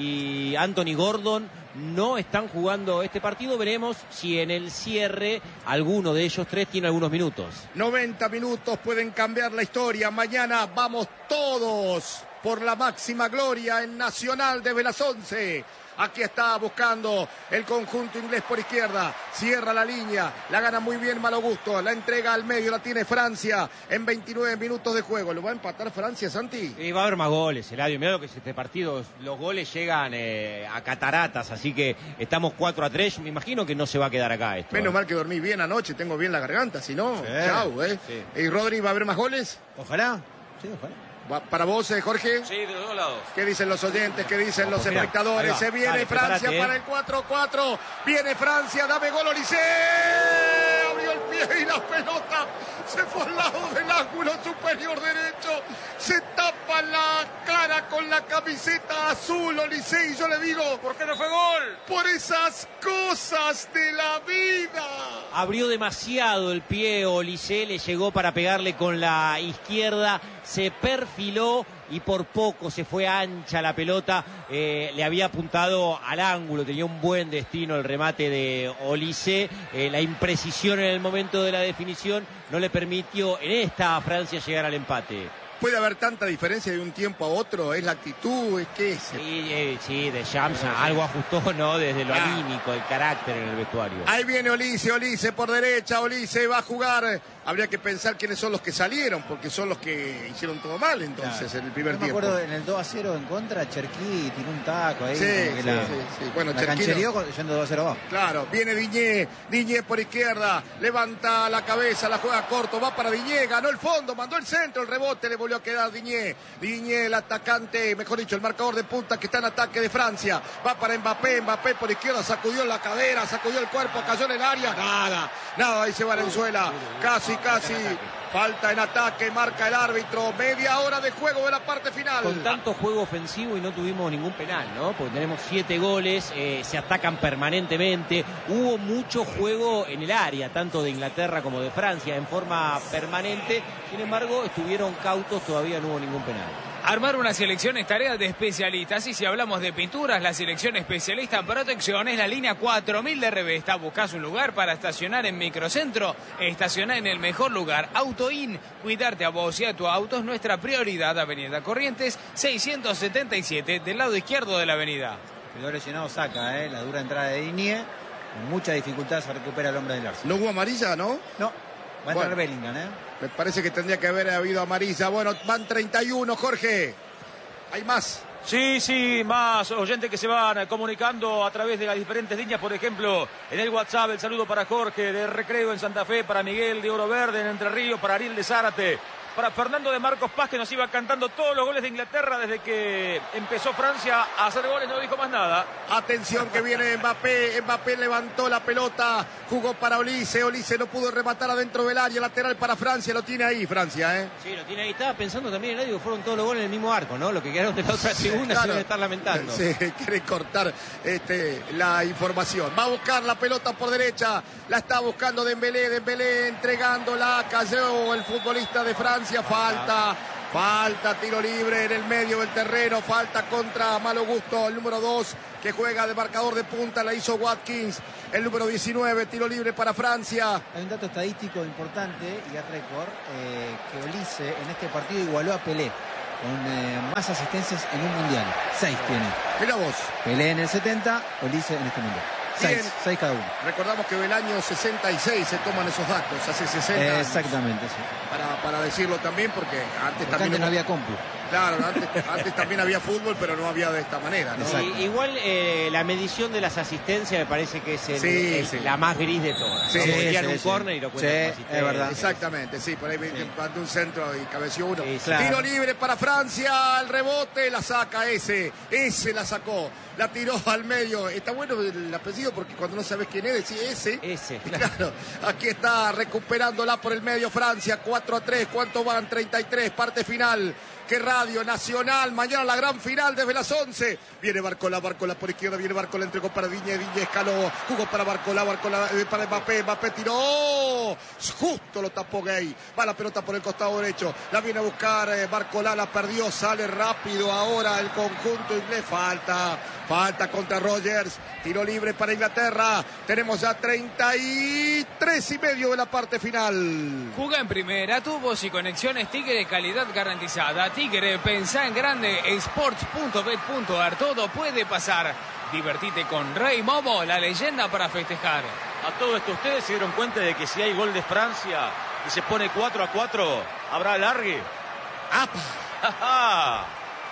y Anthony Gordon, no están jugando este partido. Veremos si en el cierre alguno de ellos tres tiene algunos minutos. noventa minutos pueden cambiar la historia. Mañana vamos todos por la máxima gloria en Nacional desde las once. Aquí está buscando el conjunto inglés por izquierda. Cierra la línea. La gana muy bien Malo Gusto. La entrega al medio. La tiene Francia en veintinueve minutos de juego. ¿Lo va a empatar Francia, Santi? Y va a haber más goles, Eladio. Mirá lo que es este partido. Los goles llegan eh, a cataratas. Así que estamos cuatro a tres. Me imagino que no se va a quedar acá esto. Menos ¿eh? mal que dormí bien anoche. Tengo bien la garganta. Si no, sí, chau, ¿eh? Sí. ¿Y Rodri, va a haber más goles? Ojalá. Sí, ojalá. Para vos, eh, Jorge. Sí, de los dos lados. ¿Qué dicen los oyentes? ¿Qué dicen los Mirá, espectadores? va. Se viene Dale, Francia prepárate, para eh. el cuatro cuatro. Viene Francia, dame gol, Olise. Abrió el pie y la pelota se fue al lado del ángulo superior derecho. Se tapa la cara con la camiseta azul, Olise. Y yo le digo, ¿por qué no fue gol? por esas cosas de la vida. Abrió demasiado el pie Olise, le llegó para pegarle con la izquierda, se perfiló y por poco se fue ancha la pelota. Eh, le había apuntado al ángulo, tenía un buen destino el remate de Olise. Eh, la imprecisión en el momento de la definición no le permitió en esta a Francia llegar al empate. ¿Puede haber tanta diferencia de un tiempo a otro? ¿Es la actitud? ¿Es qué es? Sí, eh, sí, de Shams algo ajustó, ¿no? Desde lo Ah. anímico, el carácter en el vestuario. Ahí viene Olise, Olise por derecha, Olise va a jugar. Habría que pensar quiénes son los que salieron, porque son los que hicieron todo mal entonces Claro. en el primer Yo me tiempo. acuerdo en el dos a cero en contra, Cherquí tiró un taco ahí. Sí, como que sí, la, sí, sí. Bueno, la Cherquí canchereó no. con- yendo dos a cero abajo. Claro, viene Diñé, Diñé por izquierda, levanta la cabeza, la juega corto, va para Diñé, ganó el fondo, mandó el centro, el rebote le volvió a quedar Diñé. Diñé, el atacante, mejor dicho, el marcador de punta que está en ataque de Francia, va para Mbappé, Mbappé por izquierda, sacudió la cadera, sacudió el cuerpo, cayó en el área, nada, nada, ahí se Valenzuela, casi, casi, falta en ataque, marca el árbitro, media hora de juego de la parte final. Con tanto juego ofensivo y no tuvimos ningún penal, ¿no? Porque tenemos siete goles, eh, se atacan permanentemente. Hubo mucho juego en el área, tanto de Inglaterra como de Francia, en forma permanente. Sin embargo, estuvieron cautos, todavía no hubo ningún penal. Armar una selección es tarea de especialistas. Y si hablamos de pinturas, la selección especialista en protección es la línea cuatro mil de Revesta. Buscas un lugar para estacionar en Microcentro. Estaciona en el mejor lugar. Autoin. Cuidarte a vos y a tu auto es nuestra prioridad. Avenida Corrientes seiscientos setenta y siete, del lado izquierdo de la avenida. Quedó lesionado Saca, ¿eh? La dura entrada de Digne. Con mucha dificultad se recupera el hombre del Arsenal. No hubo amarilla, ¿no? No, va a entrar Bueno. Bellingham, ¿eh? Me parece que tendría que haber habido amarilla. Bueno, van treinta y uno, Jorge. Hay más. Sí, sí, más oyentes que se van comunicando a través de las diferentes líneas. Por ejemplo, en el WhatsApp, el saludo para Jorge de Recreo en Santa Fe, para Miguel de Oro Verde en Entre Ríos, para Ariel de Zárate, para Fernando de Marcos Paz, que nos iba cantando todos los goles de Inglaterra desde que empezó Francia a hacer goles, no dijo más nada. Atención que viene Mbappé, Mbappé levantó la pelota, jugó para Olise, Olise no pudo rematar adentro del área, lateral para Francia, lo tiene ahí Francia, ¿eh? Sí, lo tiene ahí, estaba pensando también en el que fueron todos los goles en el mismo arco, ¿no? Lo que quedaron de la otra segunda, claro, se deben estar lamentando. Sí, quiere cortar este, la información. Va a buscar la pelota por derecha, la está buscando Dembélé, Dembélé entregándola, cayó el futbolista de Francia, falta. Falta, tiro libre en el medio del terreno, falta contra Malo Gusto, el número dos que juega de marcador de punta, la hizo Watkins, el número diecinueve, tiro libre para Francia. Hay un dato estadístico importante y a récord, eh, que Olise en este partido igualó a Pelé con eh, más asistencias en un mundial, seis tiene. Mira vos. Pelé en el setenta, Olise en este mundial. Seis, seis cada uno. Recordamos que del año sesenta y seis se toman esos datos, hace sesenta años. Exactamente, sí. Para, para decirlo también, porque antes porque también antes no había compu. Claro, antes, antes también había fútbol, pero no había de esta manera, ¿no? Sí, igual eh, la medición de las asistencias me parece que es el, sí, el, sí. la más gris de todas. Sí, ¿no? Porque sí, tiran sí, un sí. córner y lo cuentan Sí, como es asistencia. verdad. Exactamente, sí, por ahí Sí. mandó un centro y cabeció uno. Sí, claro. Tiro libre para Francia, el rebote, la saca ese, ese la sacó, la tiró al medio. Está bueno el apellido porque cuando no sabes quién es, decís ese. Ese, Claro, aquí está recuperándola por el medio Francia, cuatro a tres, ¿cuánto van? treinta y tres, parte final. Que Radio Nacional, mañana la gran final desde las once. Viene Barcola, Barcola por izquierda, viene Barcola, entregó para Diñe, Diñe escaló, jugó para Barcola, Barcola eh, para Mbappé, Mbappé tiró, justo lo tapó Gay, va la pelota por el costado derecho, la viene a buscar eh, Barcola, la perdió, sale rápido ahora el conjunto inglés, falta, falta contra Rogers, tiro libre para Inglaterra, tenemos ya treinta y tres y medio de la parte final. Juega en primera, tubos y conexiones Tigre, calidad garantizada. Tigre, pensá en grande, sports punto bet punto ar, todo puede pasar. Divertite con Rey Momo, la leyenda para festejar. A todo esto, ¿ustedes se dieron cuenta de que si hay gol de Francia y se pone cuatro a cuatro, habrá alargue? ¡Apa!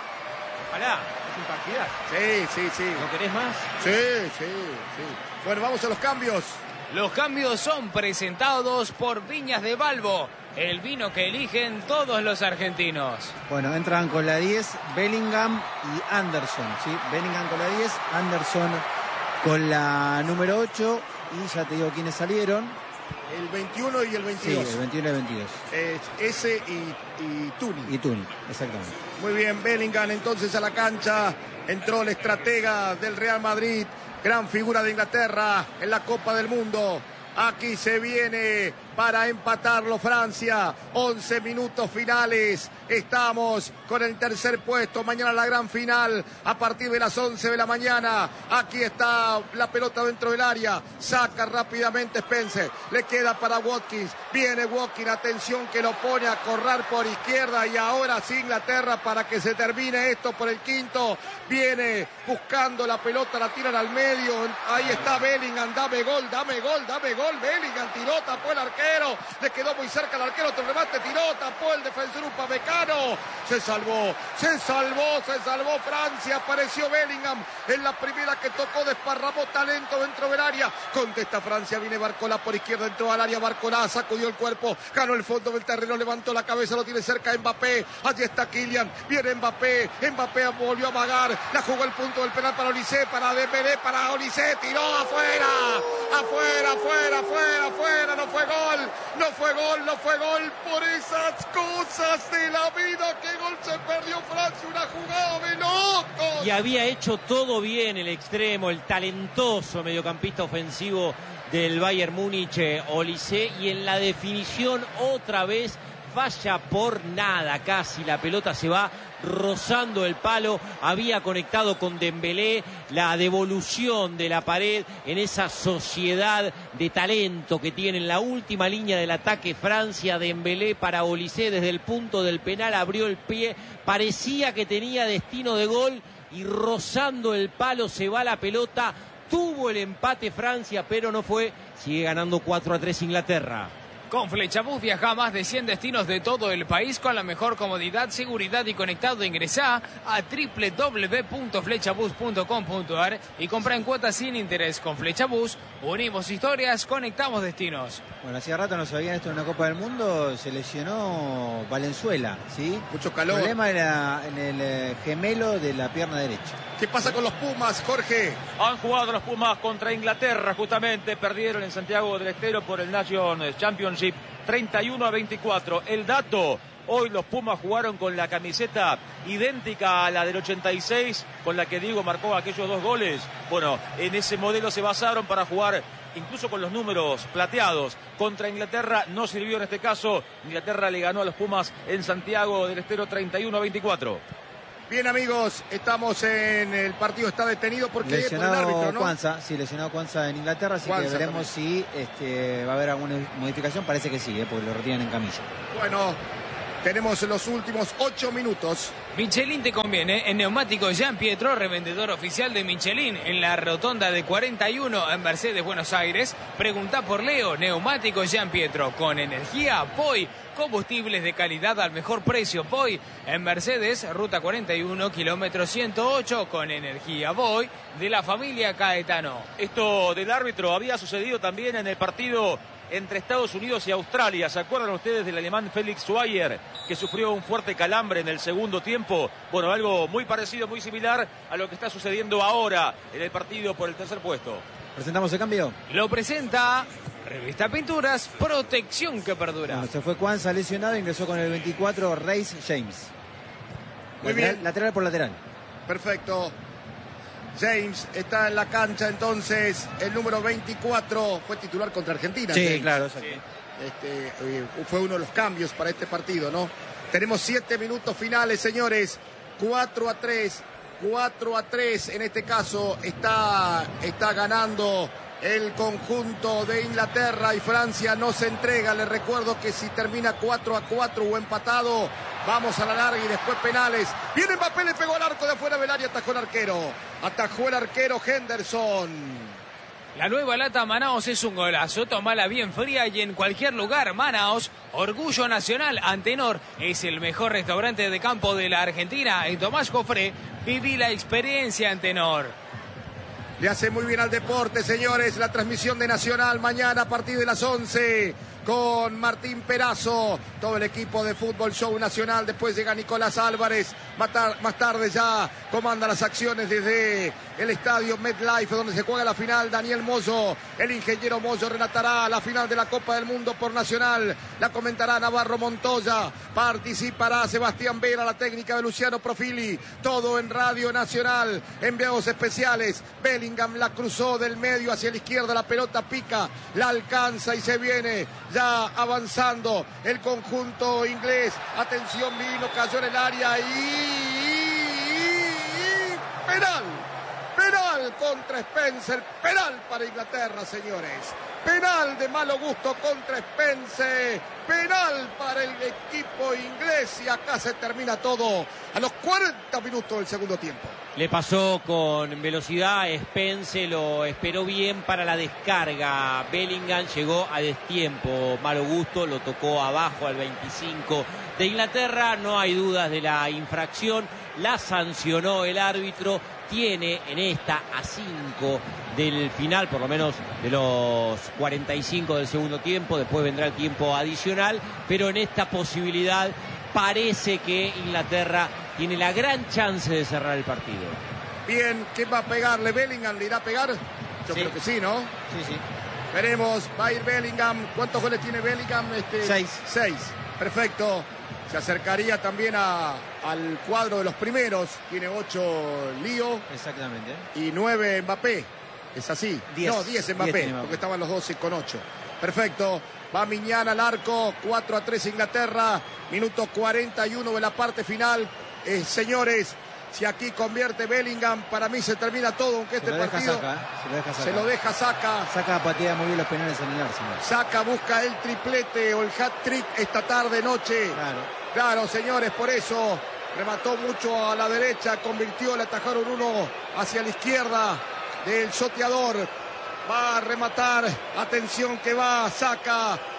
Ojalá, es un partidazo. Sí, sí, sí. ¿No querés más? Sí, sí, sí. Bueno, vamos a los cambios. Los cambios son presentados por Viñas de Balbo, el vino que eligen todos los argentinos. Bueno, entran con la diez Bellingham y Anderson, ¿sí? Bellingham con la diez, Anderson con la número ocho y ya te digo quiénes salieron. El veintiuno y el Sí, veintidós. el veintiuno y el veintidós. Eh, ese y, y Tuni. Y Tuni, exactamente. Muy bien, Bellingham entonces a la cancha. Entró el estratega del Real Madrid. Gran figura de Inglaterra en la Copa del Mundo. Aquí se viene para empatarlo Francia. once minutos finales. Estamos con el tercer puesto. Mañana la gran final a partir de las once de la mañana. Aquí está la pelota dentro del área. Saca rápidamente Spencer. Le queda para Watkins. Viene Watkins. Atención que lo pone a correr por izquierda. Y ahora sí Inglaterra para que se termine esto por el quinto. Viene buscando la pelota. La tiran al medio. Ahí está Bellingham. Dame gol, dame gol, dame gol. Bellingham tiró, tapó el arquero, le quedó muy cerca el arquero, otro remate, tiró, tapó el defensor Upamecano, se salvó, se salvó, se salvó Francia, apareció Bellingham en la primera que tocó, desparramó talento dentro del área, contesta Francia, viene Barcola por izquierda, entró al área, Barcola sacudió el cuerpo, ganó el fondo del terreno, levantó la cabeza, lo tiene cerca Mbappé, allí está Kylian, viene Mbappé, Mbappé volvió a amagar, la jugó el punto del penal para Olise, para Dembélé, para Olise, tiró afuera, afuera, afuera, afuera, afuera, no fue gol, no fue gol, no fue gol, por esas cosas de la vida, que gol se perdió Francia, una jugada de locos. Y había hecho todo bien el extremo, el talentoso mediocampista ofensivo del Bayern Múnich, Olise, y en la definición otra vez falla por nada, casi la pelota se va rozando el palo, había conectado con Dembélé, la devolución de la pared en esa sociedad de talento que tiene en la última línea del ataque Francia. Dembélé para Olise desde el punto del penal, abrió el pie, parecía que tenía destino de gol y rozando el palo se va la pelota, tuvo el empate Francia pero no fue, sigue ganando cuatro a tres Inglaterra. Con Flechabús viaja a más de cien destinos de todo el país con la mejor comodidad, seguridad y conectado. Ingresá a doble u doble u doble u punto flechabús punto com punto a r y compra en cuotas sin interés. Con Flechabús unimos historias, conectamos destinos. Bueno, hacía rato no sabían esto en una Copa del Mundo. Se lesionó Valenzuela, ¿sí? Mucho calor. El problema era en el eh, gemelo de la pierna derecha. ¿Qué pasa con los Pumas, Jorge? Han jugado los Pumas contra Inglaterra, justamente perdieron en Santiago del Estero por el Nations Championship treinta y uno a veinticuatro. El dato: hoy los Pumas jugaron con la camiseta idéntica a la del ochenta y seis, con la que Diego marcó aquellos dos goles. Bueno, en ese modelo se basaron para jugar incluso con los números plateados. Contra Inglaterra no sirvió en este caso. Inglaterra le ganó a los Pumas en Santiago del Estero treinta y uno a veinticuatro. Bien, amigos, estamos en el partido, está detenido porque lesionado por el árbitro, ¿no? Cuanza, sí, lesionado Cuanza en Inglaterra, así Cuanza que veremos también. si este, va a haber alguna modificación. Parece que sí, ¿eh? Porque lo retiran en camilla. Bueno, tenemos los últimos ocho minutos. Michelin te conviene. En Neumáticos Jean Pietro, revendedor oficial de Michelin en la rotonda de cuarenta y uno en Mercedes, Buenos Aires. Pregunta por Leo. Neumáticos Jean Pietro, con energía P O I. Combustibles de calidad al mejor precio. P O I en Mercedes, ruta cuarenta y uno, kilómetro ciento ocho, con energía P O I de la familia Caetano. Esto del árbitro había sucedido también en el partido entre Estados Unidos y Australia. ¿Se acuerdan ustedes del alemán Felix Schweier, que sufrió un fuerte calambre en el segundo tiempo? Bueno, algo muy parecido, muy similar a lo que está sucediendo ahora en el partido por el tercer puesto. ¿Presentamos el cambio? Lo presenta Revista Pinturas, protección que perdura. Bueno, se fue Cuanza lesionado, ingresó con el veinticuatro Reece James. Muy lateral, bien. Lateral por lateral. Perfecto. James está en la cancha, entonces el número veinticuatro fue titular contra Argentina. Sí, James. claro, exacto. Este, eh, fue uno de los cambios para este partido, ¿no? Tenemos siete minutos finales, señores. cuatro a tres. cuatro a tres en este caso está, está ganando el conjunto de Inglaterra y Francia no se entrega. Les recuerdo que si termina cuatro a cuatro o empatado, vamos a la larga y después penales. Viene Mbappé, le pegó al arco de afuera del área, atajó el arquero. Atajó el arquero Henderson. La nueva lata Manaos es un golazo, tomala bien fría y en cualquier lugar. Manaos, orgullo nacional. Antenor es el mejor restaurante de campo de la Argentina. En Tomás Jofré, viví la experiencia Antenor. Le hace muy bien al deporte, señores. La transmisión de Nacional mañana a partir de las once con Martín Perazo, todo el equipo de Fútbol Show Nacional. Después llega Nicolás Álvarez. Más, tar- más tarde ya comanda las acciones desde el estadio MetLife, donde se juega la final. Daniel Mozo, el ingeniero Mozo, relatará la final de la Copa del Mundo por Nacional. La comentará Navarro Montoya. Participará Sebastián Vera, la técnica de Luciano Profili. Todo en Radio Nacional. Enviados especiales. Bellingham la cruzó del medio hacia la izquierda. La pelota pica, la alcanza y se viene ya avanzando el conjunto inglés. Atención, vino, cayó en el área y, y, y penal. Penal contra Spencer. Penal para Inglaterra, señores. Penal de malo gusto contra Spencer. Penal para el equipo inglés. Y acá se termina todo a los cuarenta minutos del segundo tiempo. Le pasó con velocidad, Spence lo esperó bien para la descarga. Bellingham llegó a destiempo, malo gusto, lo tocó abajo al veinticinco de Inglaterra. No hay dudas de la infracción, la sancionó el árbitro. Tiene en esta a cinco del final, por lo menos de los cuarenta y cinco del segundo tiempo. Después vendrá el tiempo adicional, pero en esta posibilidad parece que Inglaterra tiene la gran chance de cerrar el partido. Bien, ¿quién va a pegarle? ¿Bellingham le irá a pegar? Yo Sí. creo que sí, ¿no? Sí, sí. Veremos, va a ir Bellingham. ¿Cuántos goles tiene Bellingham? Este, Seis. Seis, perfecto. Se acercaría también a, al cuadro de los primeros. Tiene ocho Lío Exactamente. y nueve Mbappé. ¿Es así? Diez. No, diez Mbappé, Diez tiene Mbappé. porque estaban los doce con ocho. Perfecto. Va Miñán al arco, cuatro a tres Inglaterra. Minuto cuarenta y uno de la parte final. Eh, señores, si aquí convierte Bellingham, para mí se termina todo, aunque Se este lo deja partido Saka, ¿eh? Se lo deja Saka. se lo deja Saka. Saka patea muy bien los penales en el Arsenal. Saka busca el triplete o el hat-trick esta tarde noche. Claro. Claro, señores, por eso remató mucho a la derecha, convirtió, le atajaron uno hacia la izquierda del soteador. Va a rematar, atención que va, Saka,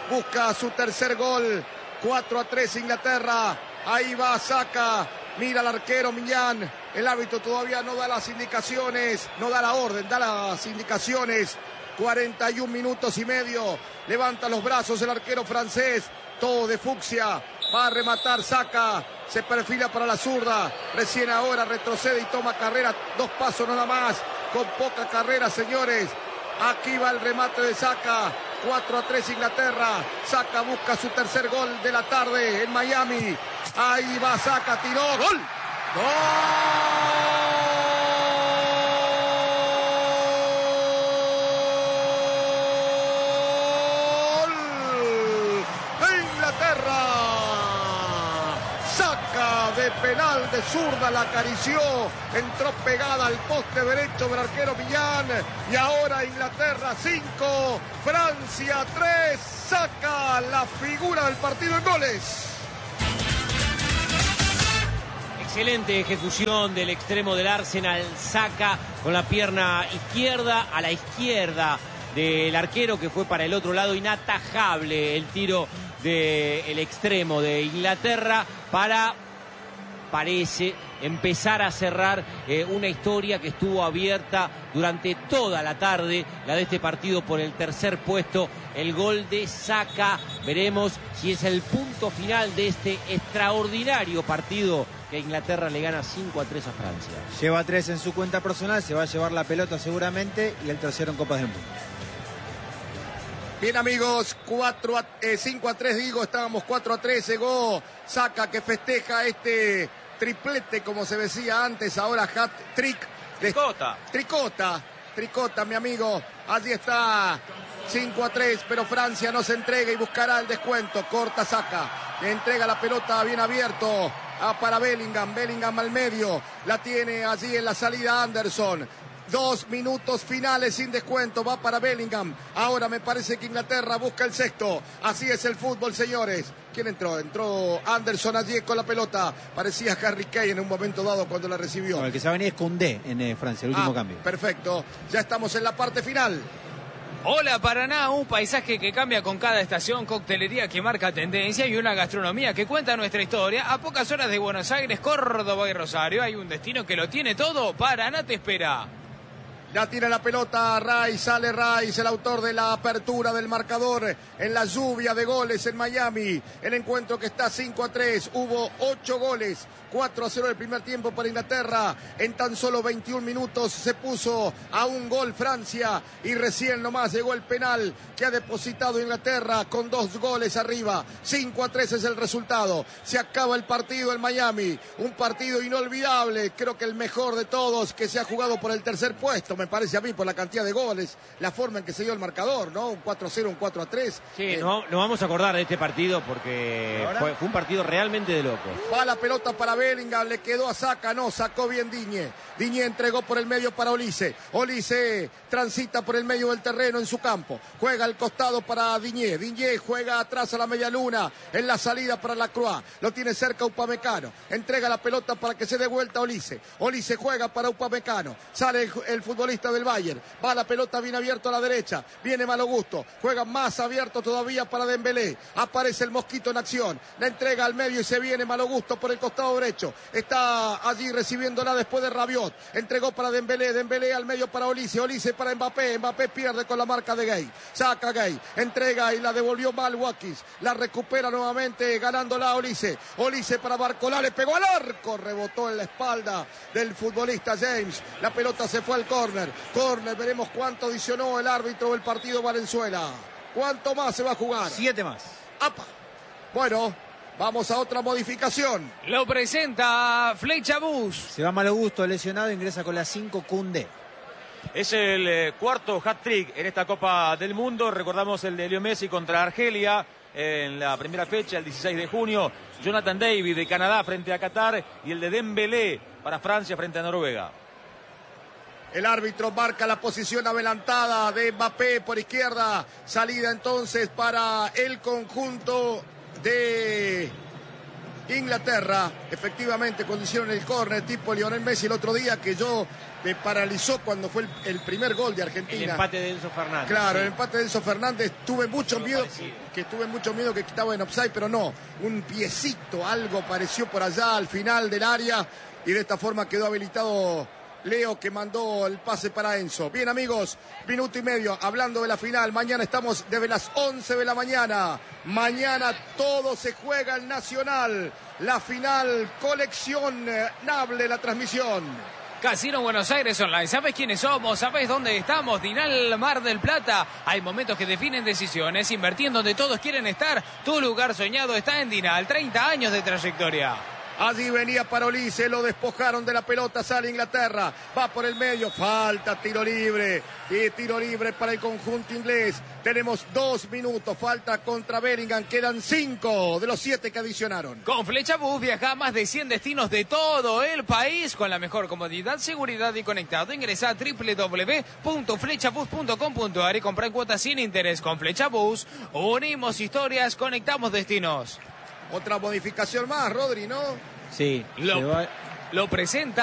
busca su tercer gol. cuatro a tres Inglaterra. Ahí va Saka. Mira al arquero Millán. El árbitro todavía no da las indicaciones, no da la orden, da las indicaciones. cuarenta y un minutos y medio. Levanta los brazos el arquero francés. Todo de fucsia. Va a rematar Saka. Se perfila para la zurda. Recién ahora retrocede y toma carrera. Dos pasos nada más. Con poca carrera, señores. Aquí va el remate de Saka. cuatro a tres Inglaterra. Saka busca su tercer gol de la tarde en Miami. Ahí va Saka, tiró. ¡Gol! ¡Gol! ¡De Inglaterra! Saka de penal de zurda, la acarició. Entró pegada al poste derecho del arquero Millán. Y ahora Inglaterra cinco, Francia tres. Saka, la figura del partido en goles. Excelente ejecución del extremo del Arsenal, Saka con la pierna izquierda a la izquierda del arquero, que fue para el otro lado. Inatajable el tiro del extremo de Inglaterra para, parece, empezar a cerrar eh, una historia que estuvo abierta durante toda la tarde, la de este partido por el tercer puesto. El gol de Saka, veremos si es el punto final de este extraordinario partido que Inglaterra le gana cinco a tres a Francia. Lleva tres en su cuenta personal, se va a llevar la pelota seguramente, y el tercero en Copas del Mundo. Bien, amigos, cuatro a, eh, cinco a tres digo, estábamos cuatro a tres, llegó Saka, que festeja este triplete, como se decía antes, ahora hat trick. De, Tricota. Tricota, tricota, mi amigo, allí está, cinco a tres, pero Francia no se entrega y buscará el descuento. Corta Saka, le entrega la pelota bien abierto a para Bellingham, Bellingham al medio, la tiene allí en la salida Anderson. Dos minutos finales sin descuento, va para Bellingham. Ahora me parece que Inglaterra busca el sexto. Así es el fútbol, señores. ¿Quién entró? Entró Anderson allí con la pelota. Parecía Harry Kane en un momento dado cuando la recibió. No, el que se va a venir es Koundé en eh, Francia, el último ah, cambio. Perfecto, ya estamos en la parte final. Hola Paraná, un paisaje que cambia con cada estación, coctelería que marca tendencia y una gastronomía que cuenta nuestra historia. A pocas horas de Buenos Aires, Córdoba y Rosario hay un destino que lo tiene todo. Paraná te espera. Ya tira la pelota Rice, sale Rice, el autor de la apertura del marcador en la lluvia de goles en Miami. El encuentro que está cinco a tres, hubo ocho goles, cuatro a cero el primer tiempo para Inglaterra. En tan solo veintiún minutos se puso a un gol Francia y recién nomás llegó el penal que ha depositado Inglaterra con dos goles arriba. cinco a tres es el resultado. Se acaba el partido en Miami, un partido inolvidable, creo que el mejor de todos, que se ha jugado por el tercer puesto, me parece a mí, por la cantidad de goles, la forma en que se dio el marcador, ¿no? Un cuatro a cero, un cuatro a tres. Sí, eh, nos, nos vamos a acordar de este partido porque fue, fue un partido realmente de locos. Va la pelota para Bellingham, le quedó a Saka, no, sacó bien Digne. Digne entregó por el medio para Olise. Olise transita por el medio del terreno en su campo. Juega al costado para Digne. Digne juega atrás a la media luna. En la salida para Lacroix. Lo tiene cerca Upamecano. Entrega la pelota para que se dé vuelta a Olise. Olise juega para Upamecano. Sale el, el futbolista del Bayern. Va la pelota bien abierto a la derecha. Viene Malo Gusto. Juega más abierto todavía para Dembélé. Aparece el Mosquito en acción. La entrega al medio y se viene Malo Gusto por el costado derecho. Está allí recibiéndola después de Rabiot. Entregó para Dembélé. Dembélé al medio para Olise. Olise para Mbappé. Mbappé pierde con la marca de Gay. Saca Gay. Entrega y la devolvió mal Watkins. La recupera nuevamente ganándola Olise. Olise para Barcola. Le pegó al arco. Rebotó en la espalda del futbolista James. La pelota se fue al córner. Córner. Veremos cuánto adicionó el árbitro del partido Valenzuela. ¿Cuánto más se va a jugar? Siete más. ¡Apa! Bueno, vamos a otra modificación. Lo presenta Flecha Bus. Se va Malo Gusto, lesionado, ingresa con la cinco Koundé. Es el eh, cuarto hat-trick en esta Copa del Mundo. Recordamos el de Leo Messi contra Argelia en la primera fecha, el dieciséis de junio. Jonathan David de Canadá frente a Qatar y el de Dembélé para Francia frente a Noruega. El árbitro marca la posición adelantada de Mbappé por izquierda. Salida entonces para el conjunto de Inglaterra, efectivamente, cuando hicieron el córner tipo Lionel Messi el otro día, que yo me paralizó cuando fue el, el primer gol de Argentina. El empate de Enzo Fernández. Claro, sí. el empate de Enzo Fernández. Tuve mucho miedo, parecido. que tuve mucho miedo que estaba en offside, pero no. Un piecito, algo pareció por allá al final del área, y de esta forma quedó habilitado Leo, que mandó el pase para Enzo. Bien, amigos, minuto y medio hablando de la final. Mañana estamos desde las once de la mañana. Mañana todo se juega en Nacional. La final, coleccionable la transmisión. Casino Buenos Aires Online. ¿Sabes quiénes somos? ¿Sabes dónde estamos? Dinal Mar del Plata. Hay momentos que definen decisiones. Invertir en donde todos quieren estar. Tu lugar soñado está en Dinal. treinta años de trayectoria. Allí venía Parolí, se lo despojaron de la pelota, sale Inglaterra, va por el medio, falta, tiro libre, y tiro libre para el conjunto inglés. Tenemos dos minutos, falta contra Bellingham, quedan cinco de los siete que adicionaron. Con Flecha Bus viaja a más de cien destinos de todo el país con la mejor comodidad, seguridad y conectado. Ingresa a doble u doble u doble u punto flechabus punto com punto a r y compra en cuotas sin interés. Con Flecha Bus unimos historias, conectamos destinos. Otra modificación más, Rodri, ¿no? Sí, Lo, se va- lo presenta